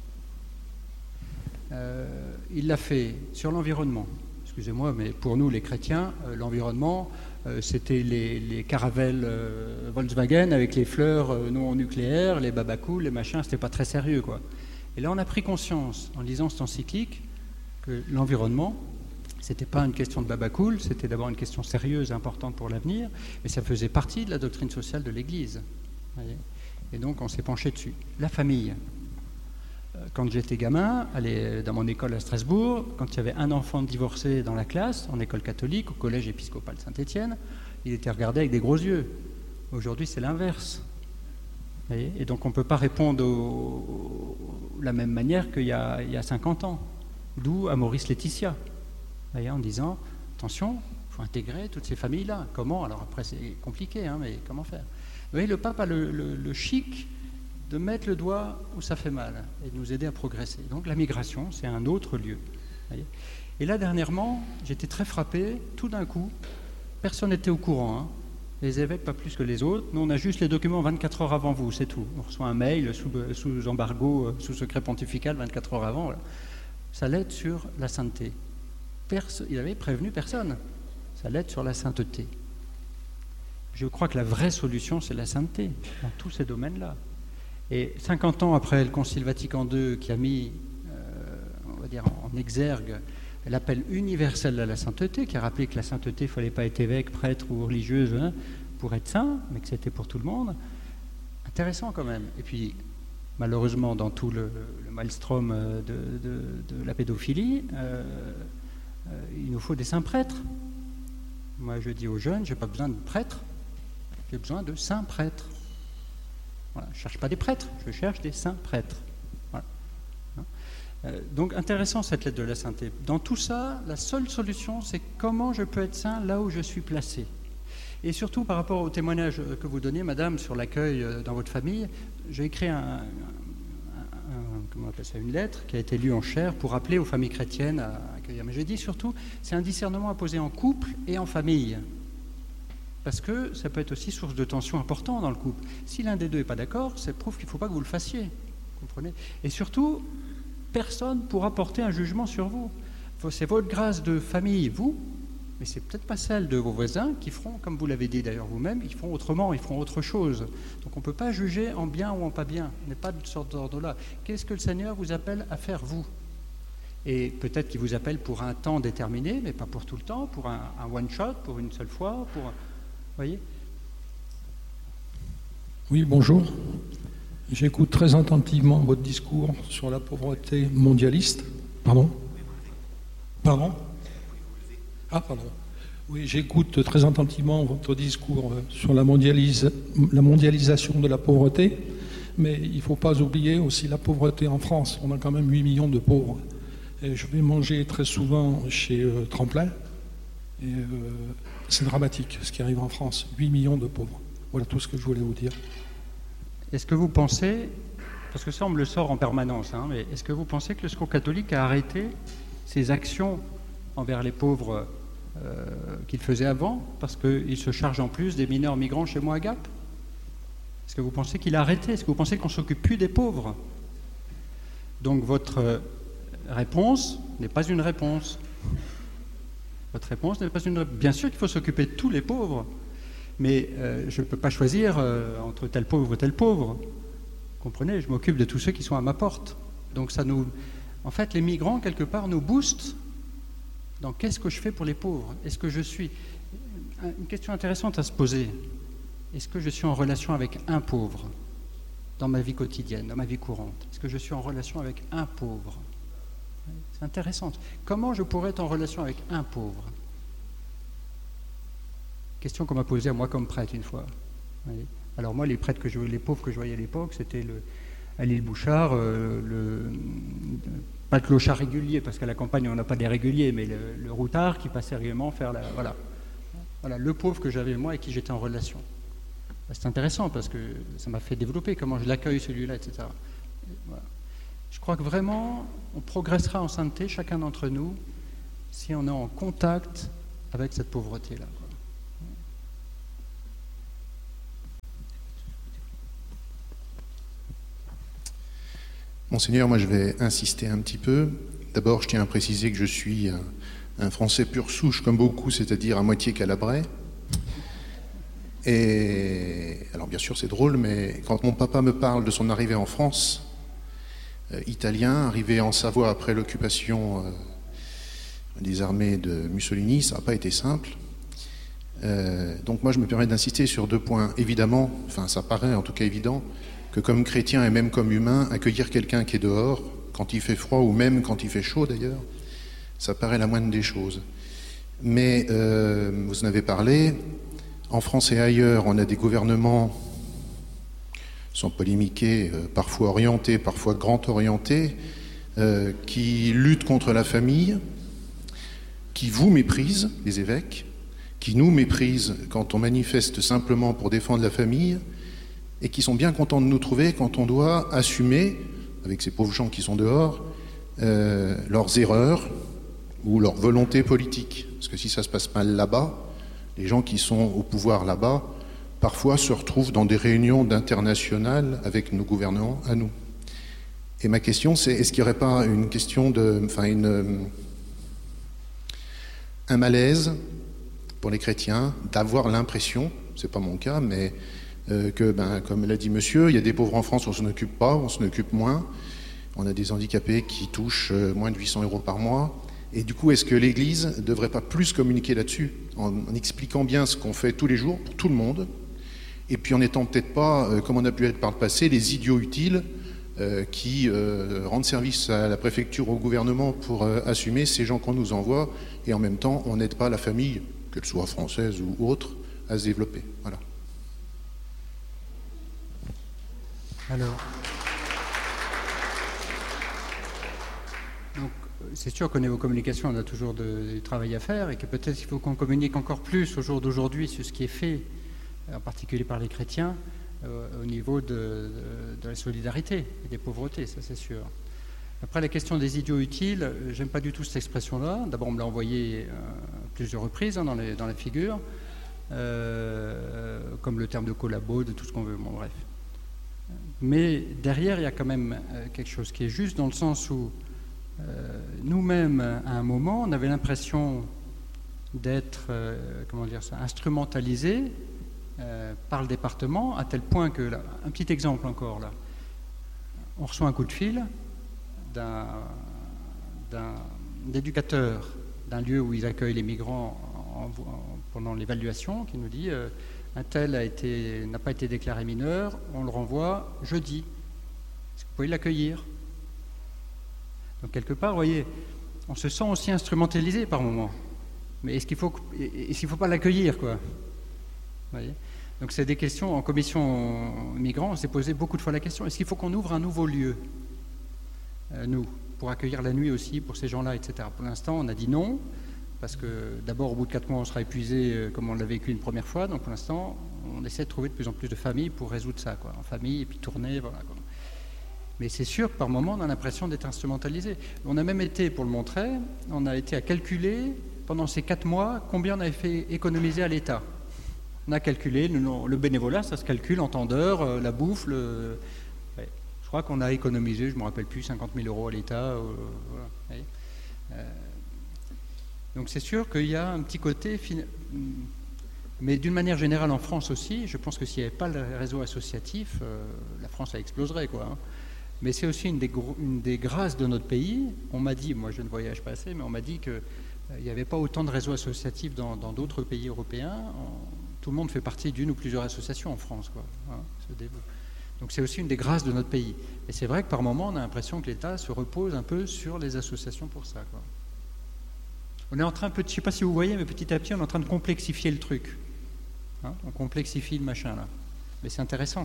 Euh, il l'a fait sur l'environnement. Excusez-moi, mais pour nous les chrétiens, euh, l'environnement... Euh, c'était les, les caravelles euh, Volkswagen avec les fleurs euh, non nucléaires, les babacools, les machins, c'était pas très sérieux, quoi. Et là, on a pris conscience, en lisant cette encyclique, que l'environnement, c'était pas une question de babacool, c'était d'abord une question sérieuse, importante pour l'avenir, mais ça faisait partie de la doctrine sociale de l'Église. Voyez. Et donc, on s'est penché dessus. La famille. Quand j'étais gamin, allez, dans mon école à Strasbourg, quand il y avait un enfant divorcé dans la classe, en école catholique, au collège épiscopal Saint-Étienne, il était regardé avec des gros yeux. Aujourd'hui, c'est l'inverse. Et donc, on ne peut pas répondre au, de la même manière qu'il y a, il y a cinquante ans. D'où à Maurice Laetitia, voyez, en disant, attention, il faut intégrer toutes ces familles-là. Comment? Alors après, c'est compliqué, hein, mais comment faire? Vous voyez, le pape a le, le, le chic de mettre le doigt où ça fait mal et de nous aider à progresser. Donc la migration, c'est un autre lieu. Voyez. Et là, dernièrement, j'étais très frappé, tout d'un coup, personne n'était au courant, hein. Les évêques pas plus que les autres, nous on a juste les documents vingt-quatre heures avant vous, c'est tout. On reçoit un mail sous, sous embargo, sous secret pontifical vingt-quatre heures avant, voilà. Ça l'aide sur la sainteté. Perso- il avait prévenu personne, ça l'aide sur la sainteté. Je crois que la vraie solution, c'est la sainteté, dans tous ces domaines-là. Et cinquante ans après le Concile Vatican deux qui a mis, euh, on va dire, en exergue l'appel universel à la sainteté, qui a rappelé que la sainteté, il ne fallait pas être évêque, prêtre ou religieuse hein, pour être saint, mais que c'était pour tout le monde, intéressant quand même. Et puis, malheureusement, dans tout le, le maelstrom de, de, de la pédophilie, euh, euh, il nous faut des saints prêtres. Moi, je dis aux jeunes, je n'ai pas besoin de prêtres, j'ai besoin de saints prêtres. Voilà, je ne cherche pas des prêtres, je cherche des saints prêtres. Voilà. Euh, donc intéressant cette lettre de la sainteté. Dans tout ça, la seule solution, c'est comment je peux être saint là où je suis placé. Et surtout par rapport au témoignage que vous donnez, madame, sur l'accueil dans votre famille, j'ai écrit un, un, un, comment on appelle ça, une lettre qui a été lue en chair pour appeler aux familles chrétiennes à accueillir. Mais j'ai dit surtout, c'est un discernement à poser en couple et en famille. Parce que ça peut être aussi source de tension importante dans le couple. Si l'un des deux n'est pas d'accord, ça prouve qu'il ne faut pas que vous le fassiez. Comprenez ? Et surtout, personne ne pourra porter un jugement sur vous. C'est votre grâce de famille, vous, mais c'est peut-être pas celle de vos voisins qui feront, comme vous l'avez dit d'ailleurs vous-même, ils feront autrement, ils feront autre chose. Donc on ne peut pas juger en bien ou en pas bien. On n'est pas de sorte d'ordre-là. Qu'est-ce que le Seigneur vous appelle à faire, vous ? Et peut-être qu'il vous appelle pour un temps déterminé, mais pas pour tout le temps, pour un, un one-shot, pour une seule fois, pour... Voyez ? Oui, bonjour. J'écoute très attentivement votre discours sur la pauvreté mondialiste. Pardon ? Pardon ? Ah, pardon. Oui, j'écoute très attentivement votre discours sur la, mondialise... la mondialisation de la pauvreté, mais il ne faut pas oublier aussi la pauvreté en France. On a quand même huit millions de pauvres. Et je vais manger très souvent chez euh, Tremplin. Et euh, c'est dramatique ce qui arrive en France, huit millions de pauvres. Voilà tout ce que je voulais vous dire. Est-ce que vous pensez, parce que ça on me le sort en permanence, hein, mais est-ce que vous pensez que le Secours catholique a arrêté ses actions envers les pauvres euh, qu'il faisait avant, parce qu'il se charge en plus des mineurs migrants chez moi à Gap ? Est-ce que vous pensez qu'il a arrêté ? Est-ce que vous pensez qu'on ne s'occupe plus des pauvres ? Donc votre réponse n'est pas une réponse. Votre réponse n'est pas une réponse. Bien sûr qu'il faut s'occuper de tous les pauvres, mais euh, je ne peux pas choisir euh, entre tel pauvre ou tel pauvre. Vous comprenez, je m'occupe de tous ceux qui sont à ma porte. Donc ça nous... En fait, les migrants, quelque part, nous boostent dans qu'est-ce que je fais pour les pauvres. Est-ce que je suis... Une question intéressante à se poser. Est-ce que je suis en relation avec un pauvre dans ma vie quotidienne, dans ma vie courante? Est-ce que je suis en relation avec un pauvre? C'est intéressant. Comment je pourrais être en relation avec un pauvre? Question qu'on m'a posée à moi comme prêtre une fois. Alors moi, les prêtres que je, les pauvres que je voyais à l'époque, c'était le, à l'île Bouchard, euh, le, pas le clochard régulier, parce qu'à la campagne on n'a pas des réguliers, mais le, le routard qui passait régulièrement faire la, voilà, voilà, le pauvre que j'avais moi et qui j'étais en relation. C'est intéressant parce que ça m'a fait développer comment je l'accueille celui-là, et cetera. Voilà. Je crois que vraiment, on progressera en sainteté, chacun d'entre nous, si on est en contact avec cette pauvreté-là. Monseigneur, moi je vais insister un petit peu. D'abord, je tiens à préciser que je suis un, un Français pur souche comme beaucoup, c'est-à-dire à moitié calabrais. Et alors bien sûr c'est drôle, mais quand mon papa me parle de son arrivée en France, euh, italien, arrivé en Savoie après l'occupation euh, des armées de Mussolini, ça n'a pas été simple. Euh, donc moi je me permets d'insister sur deux points. Évidemment, enfin ça paraît en tout cas évident, que comme chrétien et même comme humain, accueillir quelqu'un qui est dehors, quand il fait froid ou même quand il fait chaud d'ailleurs, ça paraît la moindre des choses. Mais euh, vous en avez parlé, en France et ailleurs, on a des gouvernements, sans polémiquer, euh, parfois orientés, parfois grand orientés, euh, qui luttent contre la famille, qui vous méprisent, les évêques, qui nous méprisent quand on manifeste simplement pour défendre la famille, et qui sont bien contents de nous trouver quand on doit assumer, avec ces pauvres gens qui sont dehors, euh, leurs erreurs ou leur volonté politique. Parce que si ça se passe mal là-bas, les gens qui sont au pouvoir là-bas, parfois se retrouvent dans des réunions d'internationales avec nos gouvernants à nous. Et ma question, c'est, est-ce qu'il n'y aurait pas une question de... Enfin, une, un malaise pour les chrétiens d'avoir l'impression, c'est pas mon cas, mais euh, que, ben, comme l'a dit monsieur, il y a des pauvres en France, on s'en occupe pas, on s'en occupe moins. On a des handicapés qui touchent moins de huit cents euros par mois. Et du coup, est-ce que l'Église ne devrait pas plus communiquer là-dessus, en, en expliquant bien ce qu'on fait tous les jours pour tout le monde, et puis en n'étant peut-être pas, euh, comme on a pu être par le passé, les idiots utiles euh, qui euh, rendent service à la préfecture, au gouvernement pour euh, assumer ces gens qu'on nous envoie, et en même temps, on n'aide pas la famille, qu'elle soit française ou autre, à se développer. Voilà. Alors... Donc, c'est sûr qu'au niveau communication, on a toujours de, du travail à faire et que peut-être il faut qu'on communique encore plus au jour d'aujourd'hui sur ce qui est fait, en particulier par les chrétiens, euh, au niveau de, de, de la solidarité et des pauvretés, ça c'est sûr. Après, la question des idiots utiles, j'aime pas du tout cette expression-là. D'abord, on me l'a envoyé euh, plusieurs reprises hein, dans, les, dans la figure, euh, comme le terme de collabo, de tout ce qu'on veut, bon bref. Mais derrière, il y a quand même euh, quelque chose qui est juste dans le sens où Euh, nous-mêmes, à un moment, on avait l'impression d'être, euh, comment dire ça, instrumentalisés euh, par le département, à tel point que, là, un petit exemple encore, là, on reçoit un coup de fil d'un, d'un éducateur d'un lieu où ils accueillent les migrants en, en, pendant l'évaluation, qui nous dit euh, un tel a été, n'a pas été déclaré mineur, on le renvoie jeudi. Est-ce que vous pouvez l'accueillir ? Donc quelque part, vous voyez, on se sent aussi instrumentalisé par moments. Mais est-ce qu'il faut, est-ce qu'il faut pas l'accueillir, quoi ? Vous voyez ? Donc c'est des questions, en commission migrants, on s'est posé beaucoup de fois la question, est-ce qu'il faut qu'on ouvre un nouveau lieu, euh, nous, pour accueillir la nuit aussi, pour ces gens-là, et cetera. Pour l'instant, on a dit non, parce que d'abord, au bout de quatre mois, on sera épuisé euh, comme on l'a vécu une première fois, donc pour l'instant, on essaie de trouver de plus en plus de familles pour résoudre ça, quoi, en famille, et puis tourner, voilà, quoi. Mais c'est sûr que par moment, on a l'impression d'être instrumentalisé. On a même été, pour le montrer, on a été à calculer, pendant ces quatre mois, combien on avait fait économiser à l'État. On a calculé, le, le bénévolat, ça se calcule en temps d'heure, euh, la bouffe, le... Ouais. Je crois qu'on a économisé, je ne me rappelle plus, cinquante mille euros à l'État. Euh, voilà. euh, Donc c'est sûr qu'il y a un petit côté... Mais d'une manière générale en France aussi, je pense que s'il n'y avait pas le réseau associatif, euh, la France elle exploserait, quoi. Hein. Mais c'est aussi une des, une des grâces de notre pays. On m'a dit, moi je ne voyage pas assez, mais on m'a dit qu'il euh, n'y avait pas autant de réseaux associatifs dans, dans d'autres pays européens. En, tout le monde fait partie d'une ou plusieurs associations en France, quoi. Hein, donc c'est aussi une des grâces de notre pays. Et c'est vrai que par moment, on a l'impression que l'État se repose un peu sur les associations pour ça, quoi. On est en train, je ne sais pas si vous voyez, mais petit à petit, on est en train de complexifier le truc. Hein, on complexifie le machin, là. Mais c'est intéressant.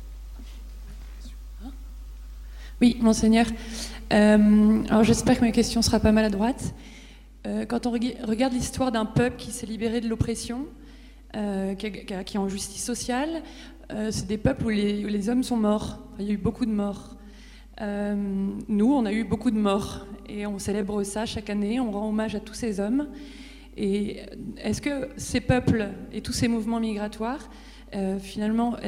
Oui, Monseigneur. Euh, alors j'espère que ma question sera pas maladroite. Euh, quand on reg- regarde l'histoire d'un peuple qui s'est libéré de l'oppression, euh, qui, a, qui est en justice sociale, euh, c'est des peuples où les, où les hommes sont morts. Enfin, il y a eu beaucoup de morts. Euh, nous, on a eu beaucoup de morts et on célèbre ça chaque année, on rend hommage à tous ces hommes. Et est-ce que ces peuples et tous ces mouvements migratoires, euh, finalement,